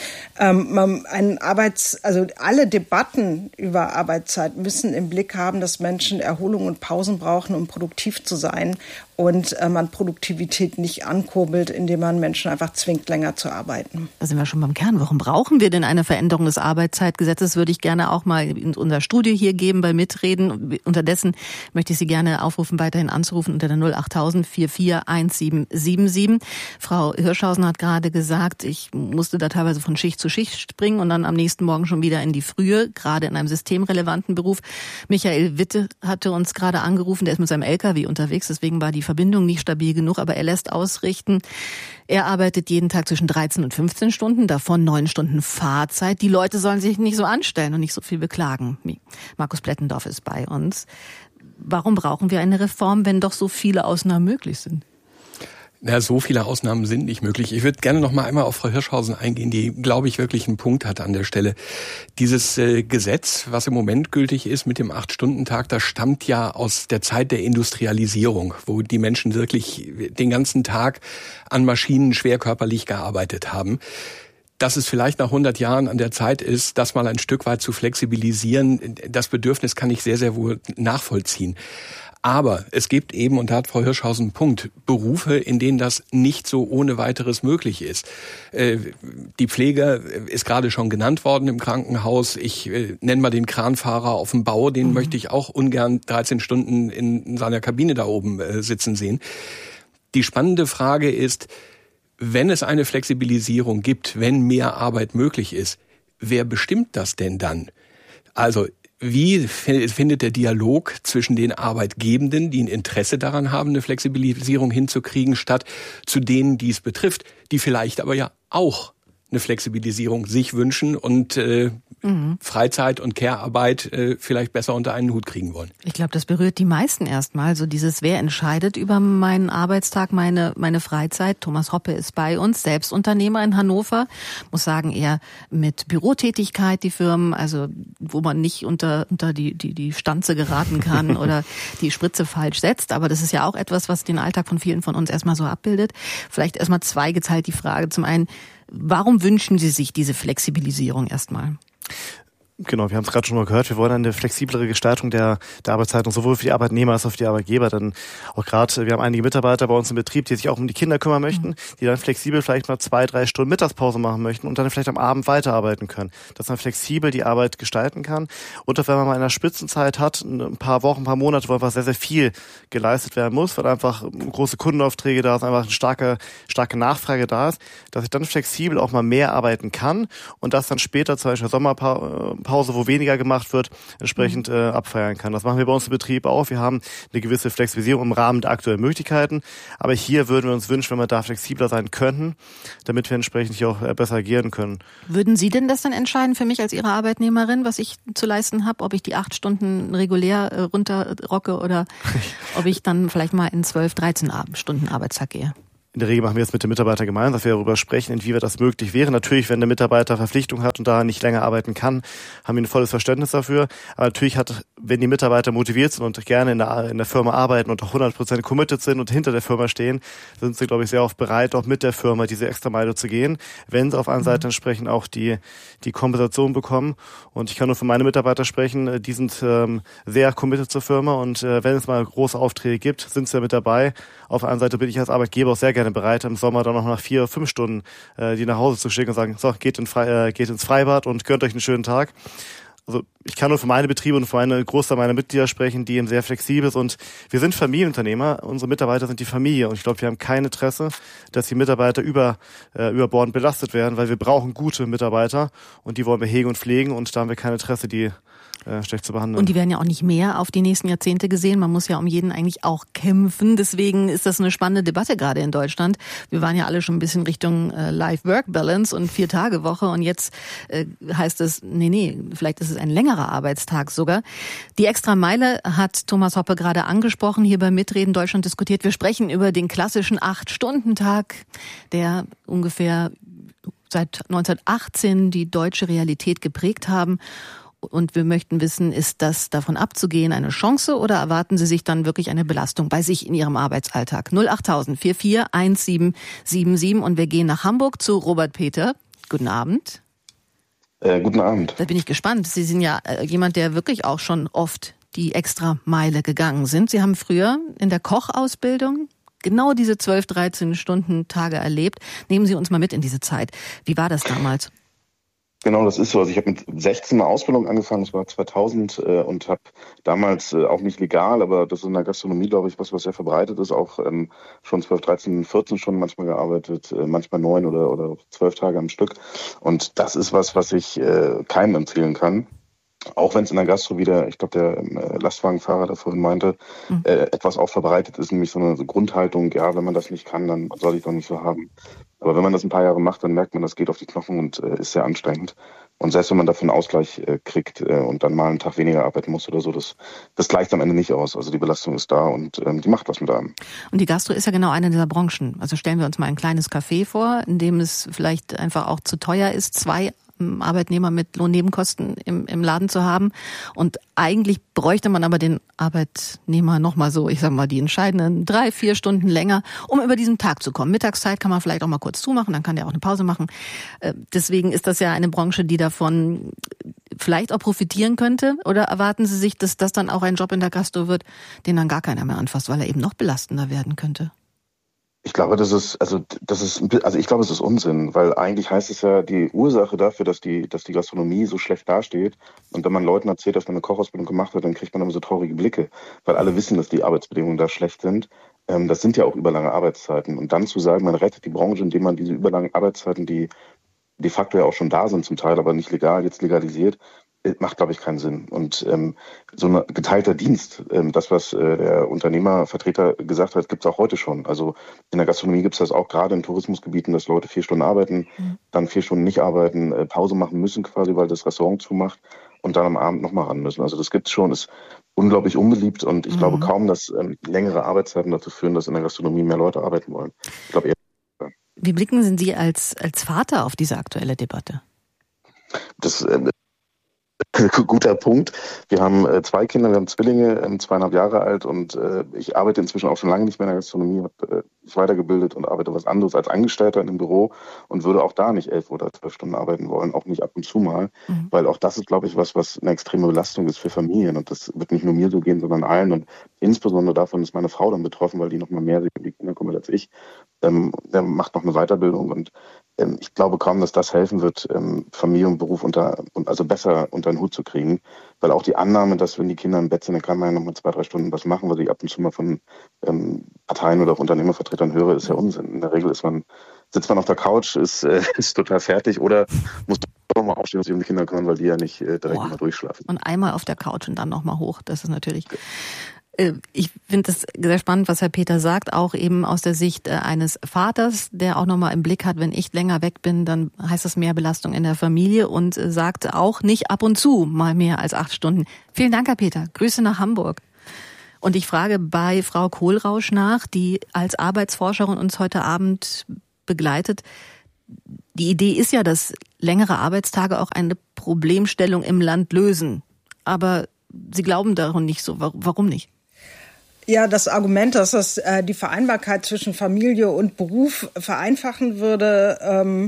Also alle Debatten über Arbeitszeit müssen im Blick haben, dass Menschen Erholung und Pausen brauchen, um produktiv zu sein und man Produktivität nicht ankurbelt, indem man Menschen einfach zwingt, länger zu arbeiten. Da sind wir schon beim Kern. Warum brauchen wir denn eine Veränderung des Arbeitszeitgesetzes? Würde ich gerne auch mal in unserer Studie hier geben bei Mitreden. Unterdessen möchte ich Sie gerne aufrufen, weiterhin anzurufen unter der 08000 441777. Frau Hirschhausen hat gerade gesagt, ich musste da teilweise von Schicht zu Schicht springen und dann am nächsten Morgen schon wieder in die Frühe, gerade in einem systemrelevanten Beruf. Michael Witte hatte uns gerade angerufen, der ist mit seinem LKW unterwegs, deswegen war die Verbindung nicht stabil genug, aber er lässt ausrichten. Er arbeitet jeden Tag zwischen 13 und 15 Stunden, davon 9 Stunden Fahrzeit. Die Leute sollen sich nicht so anstellen und nicht so viel beklagen. Markus Plettendorf ist bei uns. Warum brauchen wir eine Reform, wenn doch so viele Ausnahmen möglich sind? Na, so viele Ausnahmen sind nicht möglich. Ich würde gerne noch mal einmal auf Frau Hirschhausen eingehen, die, glaube ich, wirklich einen Punkt hat an der Stelle. Dieses Gesetz, was im Moment gültig ist mit dem 8-Stunden-Tag, das stammt ja aus der Zeit der Industrialisierung, wo die Menschen wirklich den ganzen Tag an Maschinen schwer körperlich gearbeitet haben. Dass es vielleicht nach 100 Jahren an der Zeit ist, das mal ein Stück weit zu flexibilisieren, das Bedürfnis kann ich sehr, sehr wohl nachvollziehen. Aber es gibt eben, und da hat Frau Hirschhausen einen Punkt, Berufe, in denen das nicht so ohne weiteres möglich ist. Die Pflege ist gerade schon genannt worden im Krankenhaus. Ich nenne mal den Kranfahrer auf dem Bau, den möchte ich auch ungern 13 Stunden in seiner Kabine da oben sitzen sehen. Die spannende Frage ist, wenn es eine Flexibilisierung gibt, wenn mehr Arbeit möglich ist, wer bestimmt das denn dann? Also wie findet der Dialog zwischen den Arbeitgebenden, die ein Interesse daran haben, eine Flexibilisierung hinzukriegen, statt zu denen, die es betrifft, die vielleicht aber ja auch eine Flexibilisierung sich wünschen und Freizeit und Care-Arbeit vielleicht besser unter einen Hut kriegen wollen? Ich glaube, das berührt die meisten erstmal. So dieses, wer entscheidet über meinen Arbeitstag, meine Freizeit. Thomas Hoppe ist bei uns, Selbstunternehmer in Hannover. Muss sagen, eher mit Bürotätigkeit, die Firmen, also wo man nicht unter die Stanze geraten kann oder die Spritze falsch setzt. Aber das ist ja auch etwas, was den Alltag von vielen von uns erstmal so abbildet. Vielleicht erstmal zweigeteilt die Frage. Zum einen, warum wünschen Sie sich diese Flexibilisierung erstmal? Genau, wir haben es gerade schon mal gehört, wir wollen eine flexiblere Gestaltung der Arbeitszeit und sowohl für die Arbeitnehmer als auch für die Arbeitgeber. Denn auch gerade, wir haben einige Mitarbeiter bei uns im Betrieb, die sich auch um die Kinder kümmern möchten, die dann flexibel vielleicht mal 2-3 Stunden Mittagspause machen möchten und dann vielleicht am Abend weiterarbeiten können. Dass man flexibel die Arbeit gestalten kann. Und auch wenn man mal in einer Spitzenzeit hat, ein paar Wochen, ein paar Monate, wo einfach sehr, sehr viel geleistet werden muss, weil einfach große Kundenaufträge da sind, einfach eine starke Nachfrage da ist, dass ich dann flexibel auch mal mehr arbeiten kann und das dann später, zum Beispiel Sommerpause Pause, wo weniger gemacht wird, entsprechend abfeiern kann. Das machen wir bei uns im Betrieb auch. Wir haben eine gewisse Flexibilisierung im Rahmen der aktuellen Möglichkeiten. Aber hier würden wir uns wünschen, wenn wir da flexibler sein könnten, damit wir entsprechend hier auch besser agieren können. Würden Sie denn das dann entscheiden für mich als Ihre Arbeitnehmerin, was ich zu leisten habe, ob ich die 8 Stunden regulär runterrocke oder ob ich dann vielleicht mal in 12, 13 Stunden Arbeitstag gehe? In der Regel machen wir es mit dem Mitarbeiter gemeinsam, dass wir darüber sprechen, inwieweit das möglich wäre. Natürlich, wenn der Mitarbeiter Verpflichtung hat und da nicht länger arbeiten kann, haben wir ein volles Verständnis dafür. Aber natürlich wenn die Mitarbeiter motiviert sind und gerne in der Firma arbeiten und auch 100% committed sind und hinter der Firma stehen, sind sie, glaube ich, sehr oft bereit, auch mit der Firma diese extra Meile zu gehen, wenn sie auf einer Seite entsprechend auch die Kompensation bekommen. Und ich kann nur für meine Mitarbeiter sprechen, die sind sehr committed zur Firma und wenn es mal große Aufträge gibt, sind sie ja mit dabei. Auf der anderen Seite bin ich als Arbeitgeber auch sehr gerne bereit, im Sommer dann noch nach 4 oder 5 Stunden die nach Hause zu schicken und sagen, so, geht ins Freibad und gönnt euch einen schönen Tag. Also ich kann nur für meine Betriebe und für einen Großteil meiner Mitglieder sprechen, die eben sehr flexibel sind. Und wir sind Familienunternehmer, unsere Mitarbeiter sind die Familie. Und ich glaube, wir haben kein Interesse, dass die Mitarbeiter überbordend belastet werden, weil wir brauchen gute Mitarbeiter und die wollen wir hegen und pflegen und da haben wir kein Interesse, die schlecht zu behandeln. Und die werden ja auch nicht mehr auf die nächsten Jahrzehnte gesehen. Man muss ja um jeden eigentlich auch kämpfen. Deswegen ist das eine spannende Debatte gerade in Deutschland. Wir waren ja alle schon ein bisschen Richtung Life-Work-Balance und 4-Tage-Woche. Und jetzt heißt es, nee, vielleicht ist es ein längerer Arbeitstag sogar. Die extra Meile hat Thomas Hoppe gerade angesprochen, hier beim Mitreden Deutschland diskutiert. Wir sprechen über den klassischen 8-Stunden-Tag, der ungefähr seit 1918 die deutsche Realität geprägt haben. Und wir möchten wissen, ist das davon abzugehen eine Chance oder erwarten Sie sich dann wirklich eine Belastung bei sich in Ihrem Arbeitsalltag? 08000 44 1777 und wir gehen nach Hamburg zu Robert Peter. Guten Abend. Guten Abend. Da bin ich gespannt. Sie sind ja jemand, der wirklich auch schon oft die extra Meile gegangen sind. Sie haben früher in der Kochausbildung genau diese 12, 13 Stunden Tage erlebt. Nehmen Sie uns mal mit in diese Zeit. Wie war das damals? Genau, das ist so. Also ich habe mit 16 eine Ausbildung angefangen, das war 2000 und habe damals auch nicht legal, aber das ist in der Gastronomie, glaube ich, was sehr verbreitet ist, auch schon 12, 13, 14 Stunden manchmal gearbeitet, manchmal 9 oder 12 Tage am Stück. Und das ist was ich keinem empfehlen kann. Auch wenn es in der Gastro wieder, ich glaube, der Lastwagenfahrer da vorhin meinte, etwas auch verbreitet ist, nämlich so eine Grundhaltung, ja, wenn man das nicht kann, dann soll ich doch nicht so haben. Aber wenn man das ein paar Jahre macht, dann merkt man, das geht auf die Knochen und ist sehr anstrengend. Und selbst wenn man dafür einen Ausgleich kriegt und dann mal einen Tag weniger arbeiten muss oder so, das gleicht am Ende nicht aus. Also die Belastung ist da und die macht was mit einem. Und die Gastro ist ja genau eine dieser Branchen. Also stellen wir uns mal ein kleines Café vor, in dem es vielleicht einfach auch zu teuer ist, 2 Arbeitnehmer mit Lohnnebenkosten im Laden zu haben. Und eigentlich bräuchte man aber den Arbeitnehmer nochmal so, ich sag mal, die entscheidenden 3, 4 Stunden länger, um über diesen Tag zu kommen. Mittagszeit kann man vielleicht auch mal kurz zumachen, dann kann der auch eine Pause machen. Deswegen ist das ja eine Branche, die davon vielleicht auch profitieren könnte. Oder erwarten Sie sich, dass das dann auch ein Job in der Gastro wird, den dann gar keiner mehr anfasst, weil er eben noch belastender werden könnte? Ich glaube, es ist Unsinn, weil eigentlich heißt es ja, die Ursache dafür, dass die Gastronomie so schlecht dasteht. Und wenn man Leuten erzählt, dass man eine Kochausbildung gemacht hat, dann kriegt man immer so traurige Blicke, weil alle wissen, dass die Arbeitsbedingungen da schlecht sind. Das sind ja auch überlange Arbeitszeiten. Und dann zu sagen, man rettet die Branche, indem man diese überlangen Arbeitszeiten, die de facto ja auch schon da sind zum Teil, aber nicht legal, jetzt legalisiert, macht, glaube ich, keinen Sinn. Und so ein geteilter Dienst, das, was der Unternehmervertreter gesagt hat, gibt es auch heute schon. Also in der Gastronomie gibt es das auch gerade in Tourismusgebieten, dass Leute 4 Stunden arbeiten, dann 4 Stunden nicht arbeiten, Pause machen müssen quasi, weil das Restaurant zumacht und dann am Abend nochmal ran müssen. Also das gibt es schon, ist unglaublich unbeliebt und ich glaube kaum, dass längere Arbeitszeiten dazu führen, dass in der Gastronomie mehr Leute arbeiten wollen. Ich glaube eher. Wie blicken Sie als Vater auf diese aktuelle Debatte? Das guter Punkt. Wir haben 2 Kinder, wir haben Zwillinge, 2,5 Jahre alt und ich arbeite inzwischen auch schon lange nicht mehr in der Gastronomie, habe mich weitergebildet und arbeite was anderes als Angestellter in einem Büro und würde auch da nicht 11 oder 12 Stunden arbeiten wollen, auch nicht ab und zu mal, weil auch das ist, glaube ich, was eine extreme Belastung ist für Familien und das wird nicht nur mir so gehen, sondern allen und insbesondere davon ist meine Frau dann betroffen, weil die noch mal mehr sich um die Kinder kümmert als ich. Der macht noch eine Weiterbildung und ich glaube kaum, dass das helfen wird, Familie und Beruf also besser unter den Hut zu kriegen, weil auch die Annahme, dass wenn die Kinder im Bett sind, dann kann man ja noch mal 2, 3 Stunden was machen, was ich ab und zu mal von Parteien oder auch Unternehmervertretern höre, ist ja Unsinn. In der Regel sitzt man auf der Couch, ist total fertig oder muss auch mal aufstehen und sich um die Kinder kümmern, weil die ja nicht direkt mal durchschlafen. Und einmal auf der Couch und dann nochmal hoch. Das ist natürlich... Ich finde es sehr spannend, was Herr Peter sagt, auch eben aus der Sicht eines Vaters, der auch nochmal im Blick hat, wenn ich länger weg bin, dann heißt das mehr Belastung in der Familie und sagt auch nicht ab und zu mal mehr als 8 Stunden. Vielen Dank, Herr Peter. Grüße nach Hamburg. Und ich frage bei Frau Kohlrausch nach, die als Arbeitsforscherin uns heute Abend begleitet. Die Idee ist ja, dass längere Arbeitstage auch eine Problemstellung im Land lösen. Aber Sie glauben daran nicht so. Warum nicht? Ja, das Argument, dass das die Vereinbarkeit zwischen Familie und Beruf vereinfachen würde,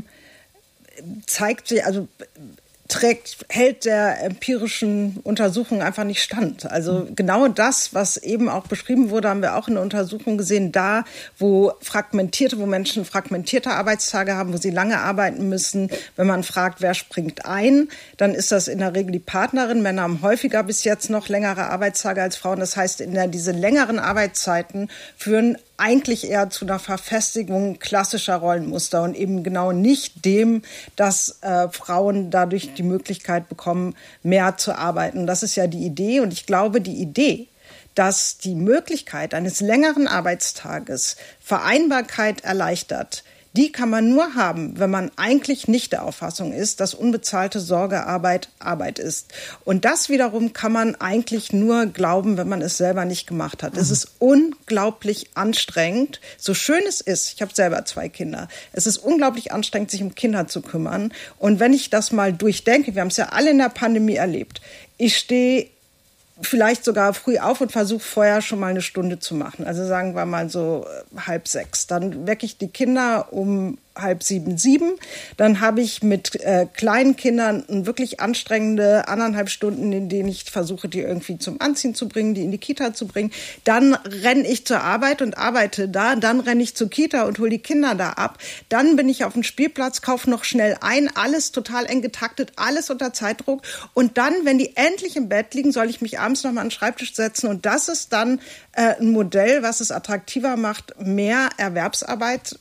hält der empirischen Untersuchung einfach nicht stand. Also genau das, was eben auch beschrieben wurde, haben wir auch in der Untersuchung gesehen, da, wo Menschen fragmentierte Arbeitstage haben, wo sie lange arbeiten müssen. Wenn man fragt, wer springt ein, dann ist das in der Regel die Partnerin. Männer haben häufiger bis jetzt noch längere Arbeitstage als Frauen. Das heißt, diese längeren Arbeitszeiten führen eigentlich eher zu einer Verfestigung klassischer Rollenmuster und eben genau nicht dem, dass Frauen dadurch die Möglichkeit bekommen, mehr zu arbeiten. Das ist ja die Idee. Und ich glaube, die Idee, dass die Möglichkeit eines längeren Arbeitstages Vereinbarkeit erleichtert, die kann man nur haben, wenn man eigentlich nicht der Auffassung ist, dass unbezahlte Sorgearbeit Arbeit ist. Und das wiederum kann man eigentlich nur glauben, wenn man es selber nicht gemacht hat. Es ist unglaublich anstrengend, so schön es ist. Ich habe selber 2 Kinder. Es ist unglaublich anstrengend, sich um Kinder zu kümmern. Und wenn ich das mal durchdenke, wir haben es ja alle in der Pandemie erlebt, ich stehe vielleicht sogar früh auf und versuche vorher schon mal eine Stunde zu machen. Also sagen wir mal so 5:30. Dann wecke ich die Kinder um 6:30, 7. Dann habe ich mit kleinen Kindern wirklich anstrengende 1,5 Stunden, in denen ich versuche, die irgendwie zum Anziehen zu bringen, die in die Kita zu bringen. Dann renne ich zur Arbeit und arbeite da. Dann renne ich zur Kita und hole die Kinder da ab. Dann bin ich auf dem Spielplatz, kaufe noch schnell ein. Alles total eng getaktet, alles unter Zeitdruck. Und dann, wenn die endlich im Bett liegen, soll ich mich abends noch mal an den Schreibtisch setzen. Und das ist dann ein Modell, was es attraktiver macht, mehr Erwerbsarbeit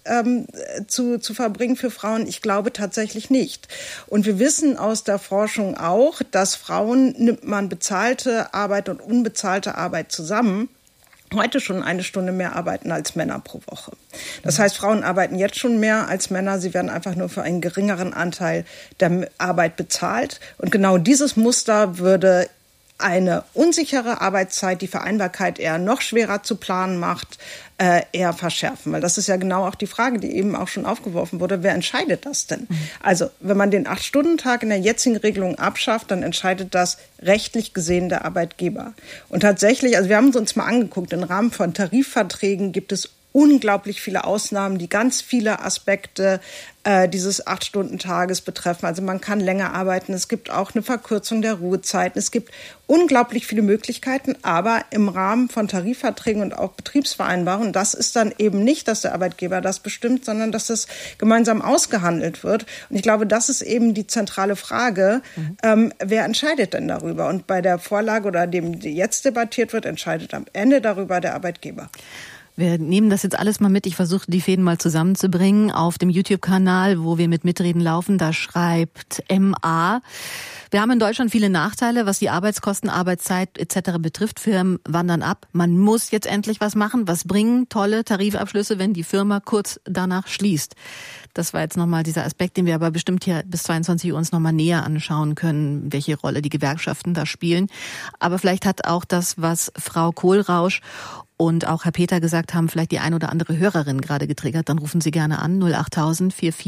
zu verbringen für Frauen? Ich glaube tatsächlich nicht. Und wir wissen aus der Forschung auch, dass Frauen, nimmt man bezahlte Arbeit und unbezahlte Arbeit zusammen, heute schon 1 Stunde mehr arbeiten als Männer pro Woche. Das heißt, Frauen arbeiten jetzt schon mehr als Männer. Sie werden einfach nur für einen geringeren Anteil der Arbeit bezahlt. Und genau dieses Muster würde eine unsichere Arbeitszeit, die Vereinbarkeit eher noch schwerer zu planen macht, eher verschärfen. Weil das ist ja genau auch die Frage, die eben auch schon aufgeworfen wurde. Wer entscheidet das denn? Also wenn man den 8-Stunden-Tag in der jetzigen Regelung abschafft, dann entscheidet das rechtlich gesehen der Arbeitgeber. Und tatsächlich, also wir haben es uns mal angeguckt, im Rahmen von Tarifverträgen gibt es unglaublich viele Ausnahmen, die ganz viele Aspekte dieses 8-Stunden-Tages betreffen. Also man kann länger arbeiten. Es gibt auch eine Verkürzung der Ruhezeiten. Es gibt unglaublich viele Möglichkeiten, aber im Rahmen von Tarifverträgen und auch Betriebsvereinbarungen, das ist dann eben nicht, dass der Arbeitgeber das bestimmt, sondern dass das gemeinsam ausgehandelt wird. Und ich glaube, das ist eben die zentrale Frage. Wer entscheidet denn darüber? Und bei der Vorlage oder dem, die jetzt debattiert wird, entscheidet am Ende darüber der Arbeitgeber. Wir nehmen das jetzt alles mal mit. Ich versuche, die Fäden mal zusammenzubringen. Auf dem YouTube-Kanal, wo wir mit Mitreden laufen, da schreibt MA: Wir haben in Deutschland viele Nachteile, was die Arbeitskosten, Arbeitszeit etc. betrifft. Firmen wandern ab. Man muss jetzt endlich was machen. Was bringen tolle Tarifabschlüsse, wenn die Firma kurz danach schließt? Das war jetzt nochmal dieser Aspekt, den wir aber bestimmt hier bis 22 Uhr uns nochmal näher anschauen können, welche Rolle die Gewerkschaften da spielen. Aber vielleicht hat auch das, was Frau Kohlrausch und auch Herr Peter gesagt haben, vielleicht die ein oder andere Hörerin gerade getriggert. Dann rufen Sie gerne an 08000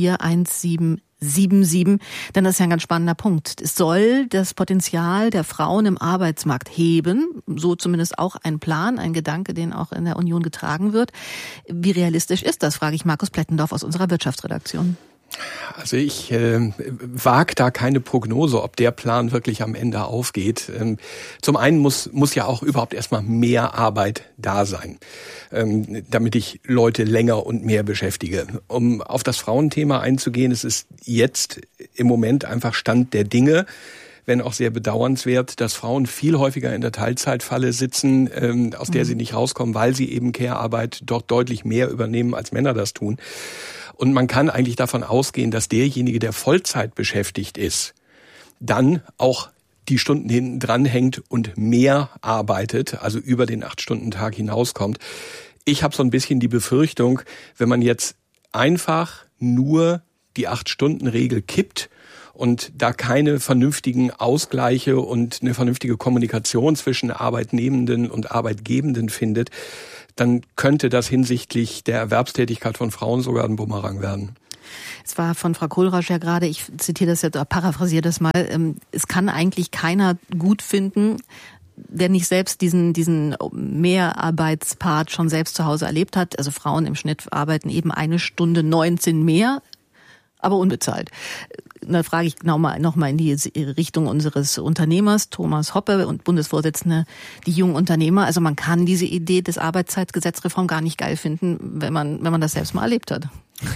441777, denn das ist ja ein ganz spannender Punkt. Es soll das Potenzial der Frauen im Arbeitsmarkt heben, so zumindest auch ein Plan, ein Gedanke, den auch in der Union getragen wird. Wie realistisch ist das, frage ich Markus Plettendorf aus unserer Wirtschaftsredaktion. Also ich wage da keine Prognose, ob der Plan wirklich am Ende aufgeht. Zum einen muss ja auch überhaupt erstmal mehr Arbeit da sein, damit ich Leute länger und mehr beschäftige. Um auf das Frauenthema einzugehen, es ist jetzt im Moment einfach Stand der Dinge, wenn auch sehr bedauernswert, dass Frauen viel häufiger in der Teilzeitfalle sitzen, aus der sie nicht rauskommen, weil sie eben Care-Arbeit dort deutlich mehr übernehmen, als Männer das tun. Und man kann eigentlich davon ausgehen, dass derjenige, der Vollzeit beschäftigt ist, dann auch die Stunden hinten dran hängt und mehr arbeitet, also über den 8-Stunden-Tag hinauskommt. Ich habe so ein bisschen die Befürchtung, wenn man jetzt einfach nur die 8-Stunden-Regel kippt und da keine vernünftigen Ausgleiche und eine vernünftige Kommunikation zwischen Arbeitnehmenden und Arbeitgebenden findet, dann könnte das hinsichtlich der Erwerbstätigkeit von Frauen sogar ein Bumerang werden. Es war von Frau Kohlrausch ja gerade, ich zitiere das jetzt, paraphrasiere das mal, es kann eigentlich keiner gut finden, der nicht selbst diesen Mehrarbeitspart schon selbst zu Hause erlebt hat. Also Frauen im Schnitt arbeiten eben 1 Stunde 19 mehr, aber unbezahlt. Da frage ich noch mal in die Richtung unseres Unternehmers, Thomas Hoppe und Bundesvorsitzende, die jungen Unternehmer. Also man kann diese Idee des Arbeitszeitgesetzreform gar nicht geil finden, wenn man das selbst mal erlebt hat.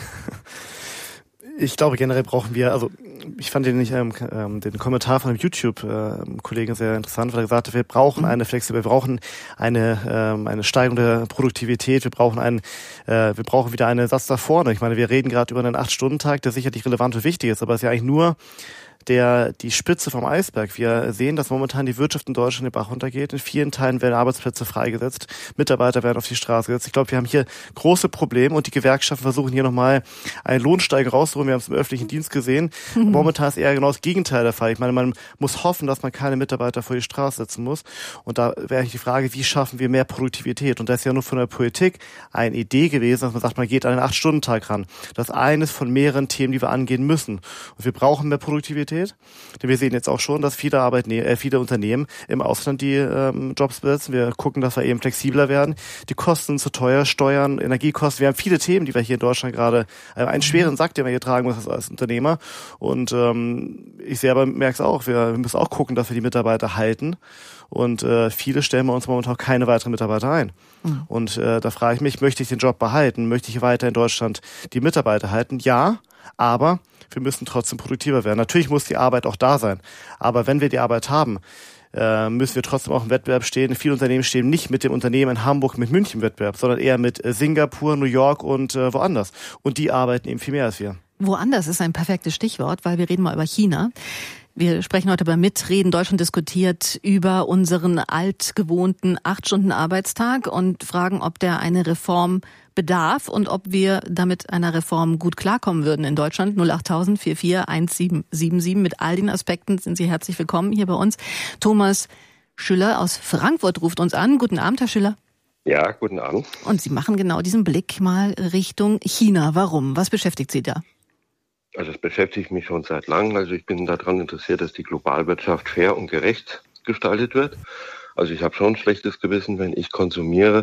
Ich glaube, generell brauchen wir, also ich fand den Kommentar von einem YouTube-Kollegen sehr interessant, weil er gesagt hat, wir brauchen eine Flexibilität, wir brauchen eine Steigerung der Produktivität, wir brauchen wieder einen Satz da vorne. Ich meine, wir reden gerade über einen 8-Stunden-Tag, der sicherlich relevant und wichtig ist, aber es ist ja eigentlich nur die Spitze vom Eisberg. Wir sehen, dass momentan die Wirtschaft in Deutschland den Bach runtergeht. In vielen Teilen werden Arbeitsplätze freigesetzt. Mitarbeiter werden auf die Straße gesetzt. Ich glaube, wir haben hier große Probleme und die Gewerkschaften versuchen hier nochmal eine Lohnsteigerung rauszuholen. Wir haben es im öffentlichen Dienst gesehen. Momentan ist eher genau das Gegenteil der Fall. Ich meine, man muss hoffen, dass man keine Mitarbeiter vor die Straße setzen muss. Und da wäre eigentlich die Frage, wie schaffen wir mehr Produktivität? Und das ist ja nur von der Politik eine Idee gewesen, dass man sagt, man geht an den 8-Stunden-Tag ran. Das ist eines von mehreren Themen, die wir angehen müssen. Und wir brauchen mehr Produktivität. Denn wir sehen jetzt auch schon, dass viele Unternehmen im Ausland die Jobs besetzen. Wir gucken, dass wir eben flexibler werden. Die Kosten sind zu teuer, Steuern, Energiekosten. Wir haben viele Themen, die wir hier in Deutschland gerade, einen schweren Sack, den wir hier tragen müssen als Unternehmer. Und ich selber merke es auch. Wir müssen auch gucken, dass wir die Mitarbeiter halten. Und viele stellen bei uns momentan auch keine weiteren Mitarbeiter ein. Mhm. Und da frage ich mich, möchte ich den Job behalten? Möchte ich weiter in Deutschland die Mitarbeiter halten? Ja, aber wir müssen trotzdem produktiver werden. Natürlich muss die Arbeit auch da sein. Aber wenn wir die Arbeit haben, müssen wir trotzdem auch im Wettbewerb stehen. Viele Unternehmen stehen nicht mit dem Unternehmen in Hamburg, mit München im Wettbewerb, sondern eher mit Singapur, New York und woanders. Und die arbeiten eben viel mehr als wir. Woanders ist ein perfektes Stichwort, weil wir reden mal über China. Wir sprechen heute beim Mitreden. Deutschland diskutiert über unseren altgewohnten 8-Stunden-Arbeitstag und fragen, ob der eine Reform bedarf und ob wir damit einer Reform gut klarkommen würden in Deutschland. 08000 44 1777. Mit all den Aspekten sind Sie herzlich willkommen hier bei uns. Thomas Schüller aus Frankfurt ruft uns an. Guten Abend, Herr Schüller. Ja, guten Abend. Und Sie machen genau diesen Blick mal Richtung China. Warum? Was beschäftigt Sie da? Also es beschäftigt mich schon seit langem. Also ich bin daran interessiert, dass die Globalwirtschaft fair und gerecht gestaltet wird. Also ich habe schon ein schlechtes Gewissen, wenn ich konsumiere,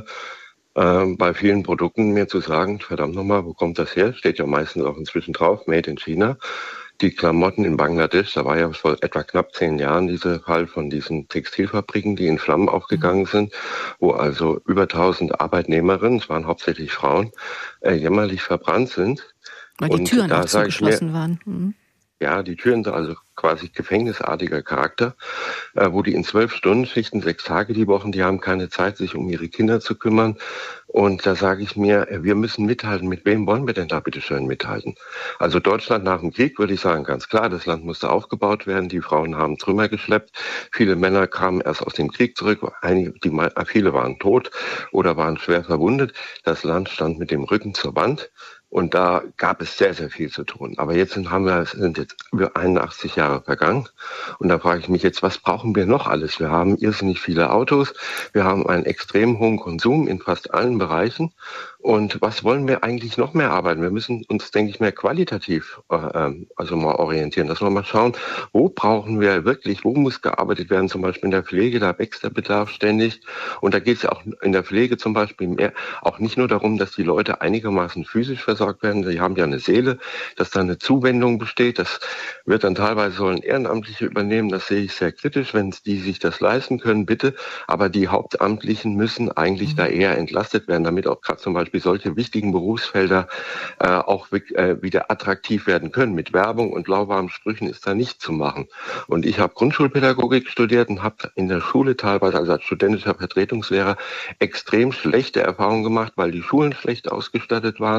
bei vielen Produkten mir zu sagen, verdammt nochmal, wo kommt das her? Steht ja meistens auch inzwischen drauf, Made in China. Die Klamotten in Bangladesch, da war ja vor etwa knapp 10 Jahren dieser Fall von diesen Textilfabriken, die in Flammen aufgegangen sind, wo also über 1000 Arbeitnehmerinnen, es waren hauptsächlich Frauen, jämmerlich verbrannt sind. Weil die Türen auch so geschlossen waren. Mhm. Ja, die Türen sind also quasi gefängnisartiger Charakter, wo die in 12-Stunden-Schichten, 6 Tage die Woche, die haben keine Zeit, sich um ihre Kinder zu kümmern. Und da sage ich mir, wir müssen mithalten. Mit wem wollen wir denn da bitte schön mithalten? Also Deutschland nach dem Krieg, würde ich sagen, ganz klar, das Land musste aufgebaut werden. Die Frauen haben Trümmer geschleppt. Viele Männer kamen erst aus dem Krieg zurück. Viele waren tot oder waren schwer verwundet. Das Land stand mit dem Rücken zur Wand. Und da gab es sehr, sehr viel zu tun. Aber jetzt sind jetzt über 81 Jahre vergangen. Und da frage ich mich jetzt, was brauchen wir noch alles? Wir haben irrsinnig viele Autos. Wir haben einen extrem hohen Konsum in fast allen Bereichen. Und was wollen wir eigentlich noch mehr arbeiten? Wir müssen uns, denke ich, mehr qualitativ mal orientieren, dass wir mal schauen, wo brauchen wir wirklich, wo muss gearbeitet werden, zum Beispiel in der Pflege, da wächst der Bedarf ständig. Und da geht es ja auch in der Pflege zum Beispiel mehr, auch nicht nur darum, dass die Leute einigermaßen physisch versorgt werden, die haben ja eine Seele, dass da eine Zuwendung besteht. Das wird dann teilweise sollen Ehrenamtliche übernehmen, das sehe ich sehr kritisch, wenn die sich das leisten können, bitte. Aber die Hauptamtlichen müssen eigentlich da eher entlastet werden, damit auch gerade zum Beispiel solche wichtigen Berufsfelder auch wieder attraktiv werden können. Mit Werbung und lauwarmen Sprüchen ist da nichts zu machen. Und ich habe Grundschulpädagogik studiert und habe in der Schule teilweise, also als studentischer Vertretungslehrer, extrem schlechte Erfahrungen gemacht, weil die Schulen schlecht ausgestattet waren.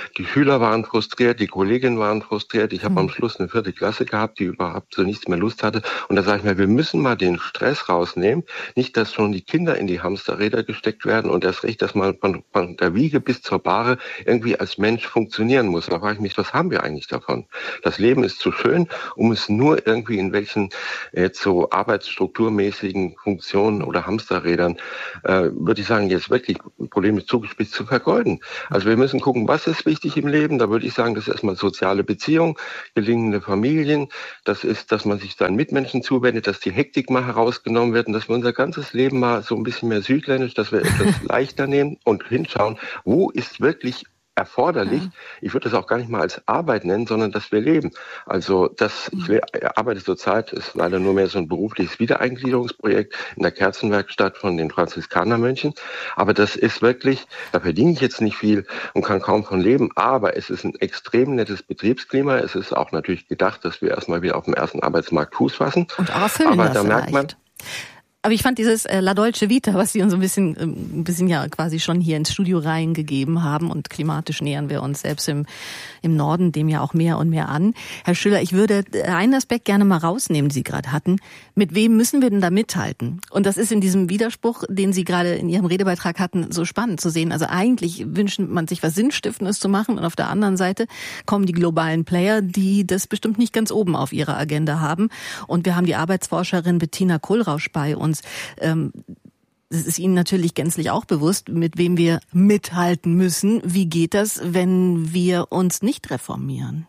Die Schüler waren frustriert, die Kolleginnen waren frustriert. Ich habe am Schluss eine 4. Klasse gehabt, die überhaupt so nichts mehr Lust hatte. Und da sage ich mir, wir müssen mal den Stress rausnehmen. Nicht, dass schon die Kinder in die Hamsterräder gesteckt werden und erst recht, dass man von der Wiege bis zur Bahre irgendwie als Mensch funktionieren muss. Da frage ich mich, was haben wir eigentlich davon? Das Leben ist zu schön, um es nur irgendwie in welchen jetzt so arbeitsstrukturmäßigen Funktionen oder Hamsterrädern, würde ich sagen, jetzt wirklich Probleme zugespitzt zu vergeuden. Also wir müssen gucken, was ist wichtig im Leben. Da würde ich sagen, das ist erstmal soziale Beziehungen, gelingende Familien. Das ist, dass man sich seinen Mitmenschen zuwendet, dass die Hektik mal herausgenommen wird und dass wir unser ganzes Leben mal so ein bisschen mehr südländisch, dass wir etwas leichter nehmen und hinschauen, wo ist wirklich erforderlich. Ich würde das auch gar nicht mal als Arbeit nennen, sondern dass wir leben. Also ich arbeite zurzeit, ist leider nur mehr so ein berufliches Wiedereingliederungsprojekt in der Kerzenwerkstatt von den Franziskanermönchen. Aber das ist wirklich, da verdiene ich jetzt nicht viel und kann kaum von leben. Aber es ist ein extrem nettes Betriebsklima. Es ist auch natürlich gedacht, dass wir erstmal wieder auf dem ersten Arbeitsmarkt Fuß fassen. Und auch erfüllen aber das da merkt man, aber ich fand dieses La Dolce Vita, was Sie uns ein bisschen ja quasi schon hier ins Studio reingegeben haben, und klimatisch nähern wir uns selbst im Norden dem ja auch mehr und mehr an. Herr Schüller, ich würde einen Aspekt gerne mal rausnehmen, den Sie gerade hatten. Mit wem müssen wir denn da mithalten? Und das ist in diesem Widerspruch, den Sie gerade in Ihrem Redebeitrag hatten, so spannend zu sehen. Also eigentlich wünscht man sich was Sinnstiftendes zu machen, und auf der anderen Seite kommen die globalen Player, die das bestimmt nicht ganz oben auf ihrer Agenda haben. Und wir haben die Arbeitsforscherin Bettina Kohlrausch bei uns. Es ist Ihnen natürlich gänzlich auch bewusst, mit wem wir mithalten müssen. Wie geht das, wenn wir uns nicht reformieren?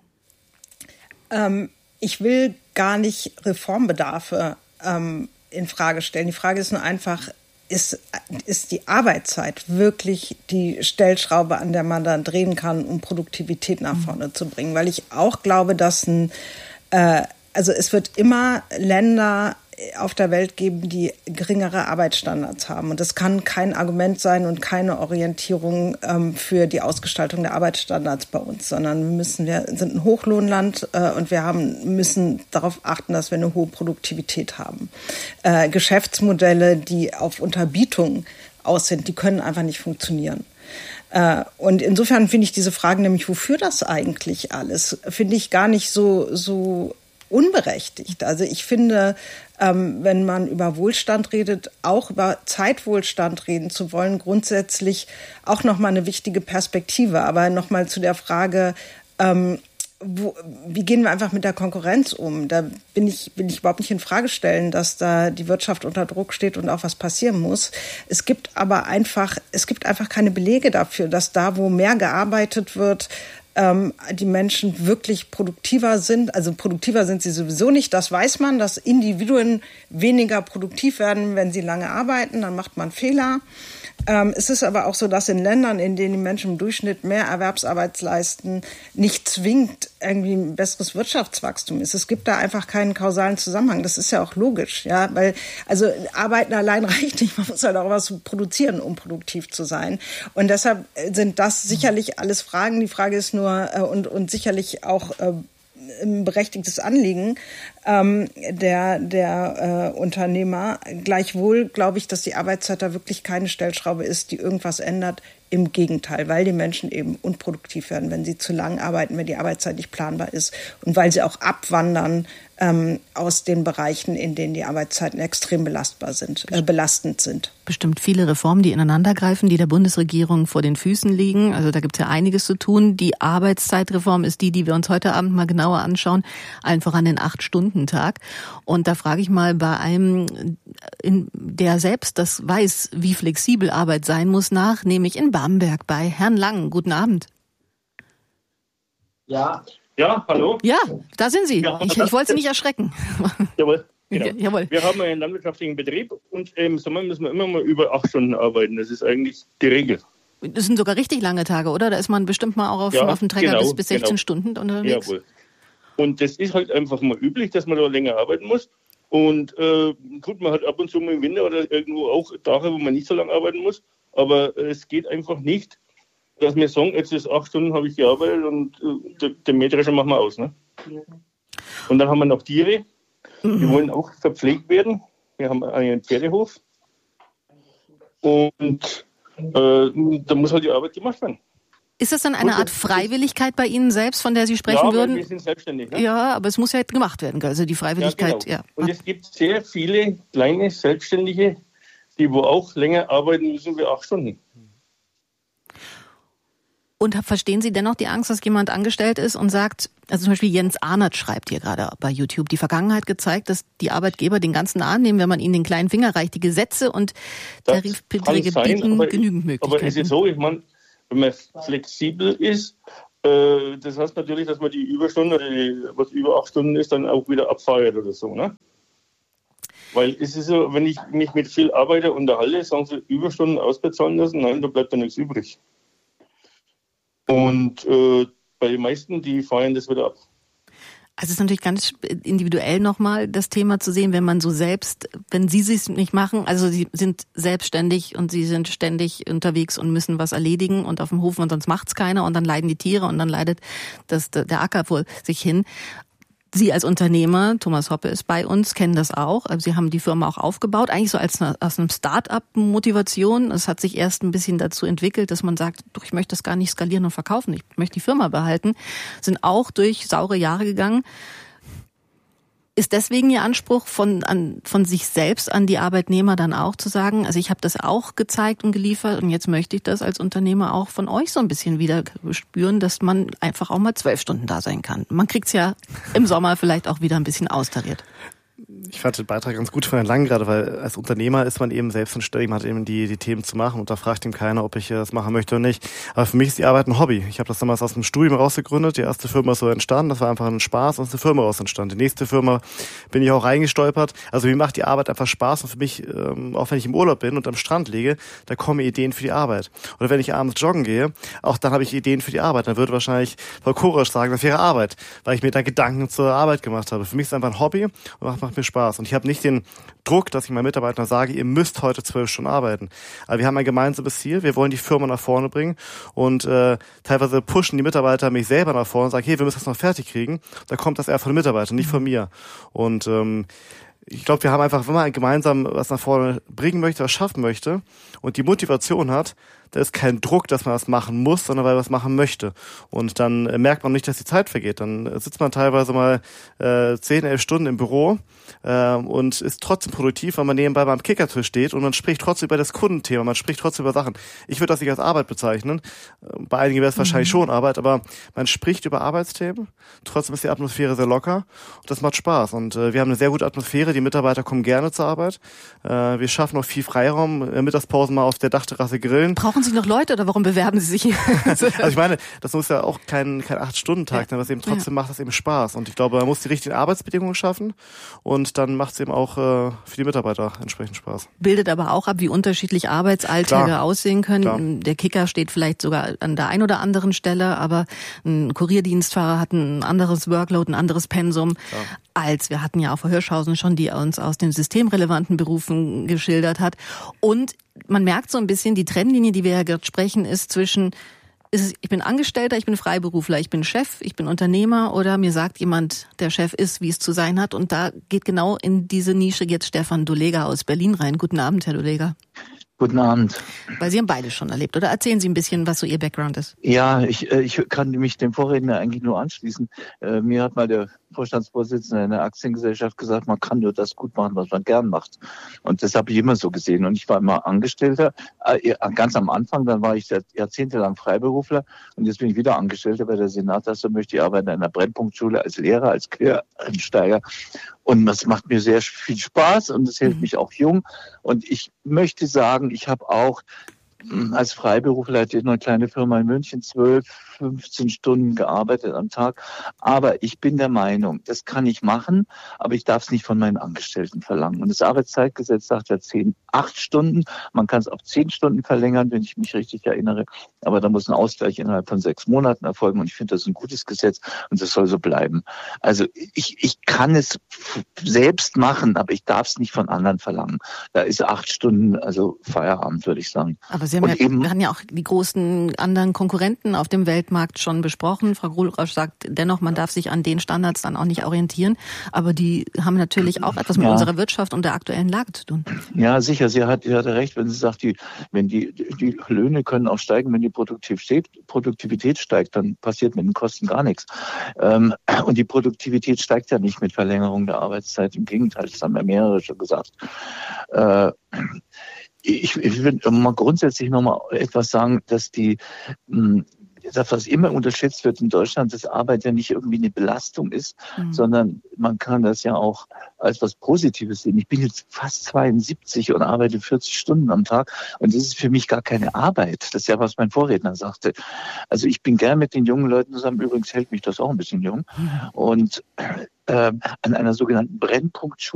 Ich will gar nicht Reformbedarfe in Frage stellen. Die Frage ist nur einfach, ist die Arbeitszeit wirklich die Stellschraube, an der man dann drehen kann, um Produktivität nach vorne zu bringen? Weil ich auch glaube, dass es wird immer Länder auf der Welt geben, die geringere Arbeitsstandards haben. Und das kann kein Argument sein und keine Orientierung für die Ausgestaltung der Arbeitsstandards bei uns, sondern wir sind ein Hochlohnland und wir müssen darauf achten, dass wir eine hohe Produktivität haben. Geschäftsmodelle, die auf Unterbietung aus sind, die können einfach nicht funktionieren. Und insofern finde ich diese Fragen, nämlich wofür das eigentlich alles, finde ich gar nicht so unberechtigt. Also ich finde, wenn man über Wohlstand redet, auch über Zeitwohlstand reden zu wollen, grundsätzlich auch nochmal eine wichtige Perspektive. Aber nochmal zu der Frage, wie gehen wir einfach mit der Konkurrenz um? Da will ich überhaupt nicht in Frage stellen, dass da die Wirtschaft unter Druck steht und auch was passieren muss. Es gibt einfach keine Belege dafür, dass da, wo mehr gearbeitet wird, die Menschen wirklich produktiver sind. Also produktiver sind sie sowieso nicht. Das weiß man, dass Individuen weniger produktiv werden, wenn sie lange arbeiten. Dann macht man Fehler. Es ist aber auch so, dass in Ländern, in denen die Menschen im Durchschnitt mehr Erwerbsarbeit leisten, nicht zwingend irgendwie ein besseres Wirtschaftswachstum ist. Es gibt da einfach keinen kausalen Zusammenhang. Das ist ja auch logisch, ja, weil also Arbeiten allein reicht nicht. Man muss halt auch was produzieren, um produktiv zu sein. Und deshalb sind das sicherlich alles Fragen. Die Frage ist nur und sicherlich auch ein berechtigtes Anliegen der Unternehmer. Gleichwohl glaube ich, dass die Arbeitszeit da wirklich keine Stellschraube ist, die irgendwas ändert. Im Gegenteil, weil die Menschen eben unproduktiv werden, wenn sie zu lang arbeiten, wenn die Arbeitszeit nicht planbar ist und weil sie auch abwandern aus den Bereichen, in denen die Arbeitszeiten extrem belastend sind. Bestimmt viele Reformen, die ineinandergreifen, die der Bundesregierung vor den Füßen liegen. Also da gibt es ja einiges zu tun. Die Arbeitszeitreform ist die wir uns heute Abend mal genauer anschauen, allen voran den 8-Stunden-Tag. Und da frage ich mal bei einem, der selbst das weiß, wie flexibel Arbeit sein muss, nach, nämlich in Bamberg bei Herrn Lang. Guten Abend. Ja, hallo? Ja, da sind Sie. Ich wollte Sie nicht erschrecken. Jawohl, genau. Jawohl. Wir haben einen landwirtschaftlichen Betrieb und im Sommer müssen wir immer mal über 8 Stunden arbeiten. Das ist eigentlich die Regel. Das sind sogar richtig lange Tage, oder? Da ist man bestimmt mal auch auf dem Träger bis 16 Stunden unterwegs. Jawohl. Und das ist halt einfach mal üblich, dass man da länger arbeiten muss. Und gut, man hat ab und zu mal im Winter oder irgendwo auch Tage, wo man nicht so lange arbeiten muss. Aber es geht einfach nicht, dass wir sagen, jetzt ist 8 Stunden habe ich gearbeitet und den Mähdrescher machen wir aus. Ne? Und dann haben wir noch Tiere, die wollen auch verpflegt werden. Wir haben einen Pferdehof und da muss halt die Arbeit gemacht werden. Ist das dann eine Art Freiwilligkeit bei Ihnen selbst, von der Sie sprechen würden? Ja, wir sind selbstständig. Ne? Ja, aber es muss ja gemacht werden, also die Freiwilligkeit. Ja, genau. Und es gibt sehr viele kleine Selbstständige, die wo auch länger arbeiten müssen wie 8 Stunden. Und verstehen Sie dennoch die Angst, dass jemand angestellt ist und sagt, also zum Beispiel Jens Arnert schreibt hier gerade bei YouTube, die Vergangenheit gezeigt, dass die Arbeitgeber den ganzen Arm nehmen, wenn man ihnen den kleinen Finger reicht. Die Gesetze und Tarifverträge bieten genügend Möglichkeiten. Aber es ist so, ich meine, wenn man flexibel ist, das heißt natürlich, dass man die Überstunden, was über 8 Stunden ist, dann auch wieder abfeiert oder so, ne? Weil es ist so, wenn ich mich mit viel Arbeiter unterhalte, sagen sie, Überstunden ausbezahlen lassen, nein, da bleibt dann nichts übrig. Und bei den meisten, die feiern das wieder ab. Also es ist natürlich ganz individuell nochmal das Thema zu sehen, wenn man so selbst, wenn Sie es nicht machen, also Sie sind selbstständig und Sie sind ständig unterwegs und müssen was erledigen und auf dem Hof und sonst macht's keiner und dann leiden die Tiere und dann leidet der Acker vor sich hin. Sie als Unternehmer, Thomas Hoppe ist bei uns, kennen das auch. Sie haben die Firma auch aufgebaut, eigentlich so aus einem Start-up-Motivation. Es hat sich erst ein bisschen dazu entwickelt, dass man sagt, ich möchte das gar nicht skalieren und verkaufen, ich möchte die Firma behalten. Sind auch durch saure Jahre gegangen. Ist deswegen Ihr Anspruch von sich selbst an die Arbeitnehmer dann auch zu sagen, also ich habe das auch gezeigt und geliefert und jetzt möchte ich das als Unternehmer auch von euch so ein bisschen wieder spüren, dass man einfach auch mal 12 Stunden da sein kann. Man kriegt's ja im Sommer vielleicht auch wieder ein bisschen austariert. Ich fand den Beitrag ganz gut von Herrn Lang gerade, weil als Unternehmer ist man eben selbst anständig, man hat eben die Themen zu machen und da fragt ihm keiner, ob ich das machen möchte oder nicht. Aber für mich ist die Arbeit ein Hobby. Ich habe das damals aus dem Studium rausgegründet. Die erste Firma ist so entstanden, das war einfach ein Spaß und ist eine Firma raus entstanden. Die nächste Firma bin ich auch reingestolpert. Also mir macht die Arbeit einfach Spaß und für mich, auch wenn ich im Urlaub bin und am Strand liege, da kommen Ideen für die Arbeit. Oder wenn ich abends joggen gehe, auch dann habe ich Ideen für die Arbeit. Dann würde wahrscheinlich Frau Korasch sagen, das wäre Arbeit, weil ich mir da Gedanken zur Arbeit gemacht habe. Für mich ist es einfach ein Hobby und macht mir Spaß. Und ich habe nicht den Druck, dass ich meinen Mitarbeitern sage, ihr müsst heute 12 Stunden arbeiten. Aber wir haben ein gemeinsames Ziel, wir wollen die Firma nach vorne bringen und teilweise pushen die Mitarbeiter mich selber nach vorne und sagen, hey, wir müssen das noch fertig kriegen. Da kommt das eher von den Mitarbeitern, nicht von mir. Und ich glaube, wir haben einfach, wenn man gemeinsam was nach vorne bringen möchte, was schaffen möchte und die Motivation hat, da ist kein Druck, dass man was machen muss, sondern weil man was machen möchte. Und dann merkt man nicht, dass die Zeit vergeht. Dann sitzt man teilweise mal 10, 11 Stunden im Büro und ist trotzdem produktiv, weil man nebenbei beim Kickertisch steht und man spricht trotzdem über das Kundenthema, man spricht trotzdem über Sachen. Ich würde das nicht als Arbeit bezeichnen. Bei einigen wäre es wahrscheinlich schon Arbeit, aber man spricht über Arbeitsthemen. Trotzdem ist die Atmosphäre sehr locker und das macht Spaß. Und wir haben eine sehr gute Atmosphäre. Die Mitarbeiter kommen gerne zur Arbeit. Wir schaffen auch viel Freiraum. Mittagspausen mal auf der Dachterrasse grillen. Brauchen Sie noch Leute oder warum bewerben Sie sich hier? Also ich meine, das muss ja auch kein 8-Stunden-Tag sein, was eben trotzdem macht das eben Spaß. Und ich glaube, man muss die richtigen Arbeitsbedingungen schaffen und dann macht es eben auch für die Mitarbeiter entsprechend Spaß. Bildet aber auch ab, wie unterschiedlich Arbeitsalltage aussehen können. Klar. Der Kicker steht vielleicht sogar an der einen oder anderen Stelle, aber ein Kurierdienstfahrer hat ein anderes Workload, ein anderes Pensum als wir hatten ja auch Frau Hirschhausen schon, die uns aus den systemrelevanten Berufen geschildert hat. Und man merkt so ein bisschen, die Trennlinie, die wir ja gerade sprechen, ist zwischen, ich bin Angestellter, ich bin Freiberufler, ich bin Chef, ich bin Unternehmer oder mir sagt jemand, der Chef ist, wie es zu sein hat. Und da geht genau in diese Nische jetzt Stefan Dolega aus Berlin rein. Guten Abend, Herr Dolega. Guten Abend. Weil Sie haben beide schon erlebt. Oder erzählen Sie ein bisschen, was so Ihr Background ist. Ja, ich kann mich dem Vorredner eigentlich nur anschließen. Mir hat mal der Vorstandsvorsitzende einer Aktiengesellschaft gesagt, man kann nur das gut machen, was man gern macht. Und das habe ich immer so gesehen. Und ich war immer Angestellter, ganz am Anfang, dann war ich jahrzehntelang Freiberufler und jetzt bin ich wieder Angestellter bei der Senat-Tasse, möchte ich arbeiten in einer Brennpunktschule als Lehrer, als Quereinsteiger. Und das macht mir sehr viel Spaß und das hält mich auch jung. Und ich möchte sagen, ich habe auch als Freiberufler hatte ich eine kleine Firma in München, 12, 15 Stunden gearbeitet am Tag. Aber ich bin der Meinung, das kann ich machen, aber ich darf es nicht von meinen Angestellten verlangen. Und das Arbeitszeitgesetz sagt ja 8 Stunden. Man kann es auf 10 Stunden verlängern, wenn ich mich richtig erinnere. Aber da muss ein Ausgleich innerhalb von 6 Monaten erfolgen. Und ich finde das ein gutes Gesetz und das soll so bleiben. Also ich kann es selbst machen, aber ich darf es nicht von anderen verlangen. Da ist 8 Stunden, also Feierabend, würde ich sagen. Aber Sie haben wir haben ja auch die großen anderen Konkurrenten auf dem Weltmarkt, Weltmarkt schon besprochen. Frau Grullrausch sagt dennoch, man darf sich an den Standards dann auch nicht orientieren. Aber die haben natürlich auch etwas mit unserer Wirtschaft und der aktuellen Lage zu tun. Ja, sicher. Sie hat recht, wenn sie sagt, die Löhne können auch steigen, wenn die Produktivität steigt, dann passiert mit den Kosten gar nichts. Und die Produktivität steigt ja nicht mit Verlängerung der Arbeitszeit. Im Gegenteil, das haben ja mehrere schon gesagt. Ich will mal grundsätzlich noch mal etwas sagen, dass das, was immer unterschätzt wird in Deutschland, dass Arbeit ja nicht irgendwie eine Belastung ist, sondern man kann das ja auch als was Positives sehen. Ich bin jetzt fast 72 und arbeite 40 Stunden am Tag und das ist für mich gar keine Arbeit. Das ist ja, was mein Vorredner sagte. Also ich bin gern mit den jungen Leuten zusammen, übrigens hält mich das auch ein bisschen jung, und an einer sogenannten Brennpunktschule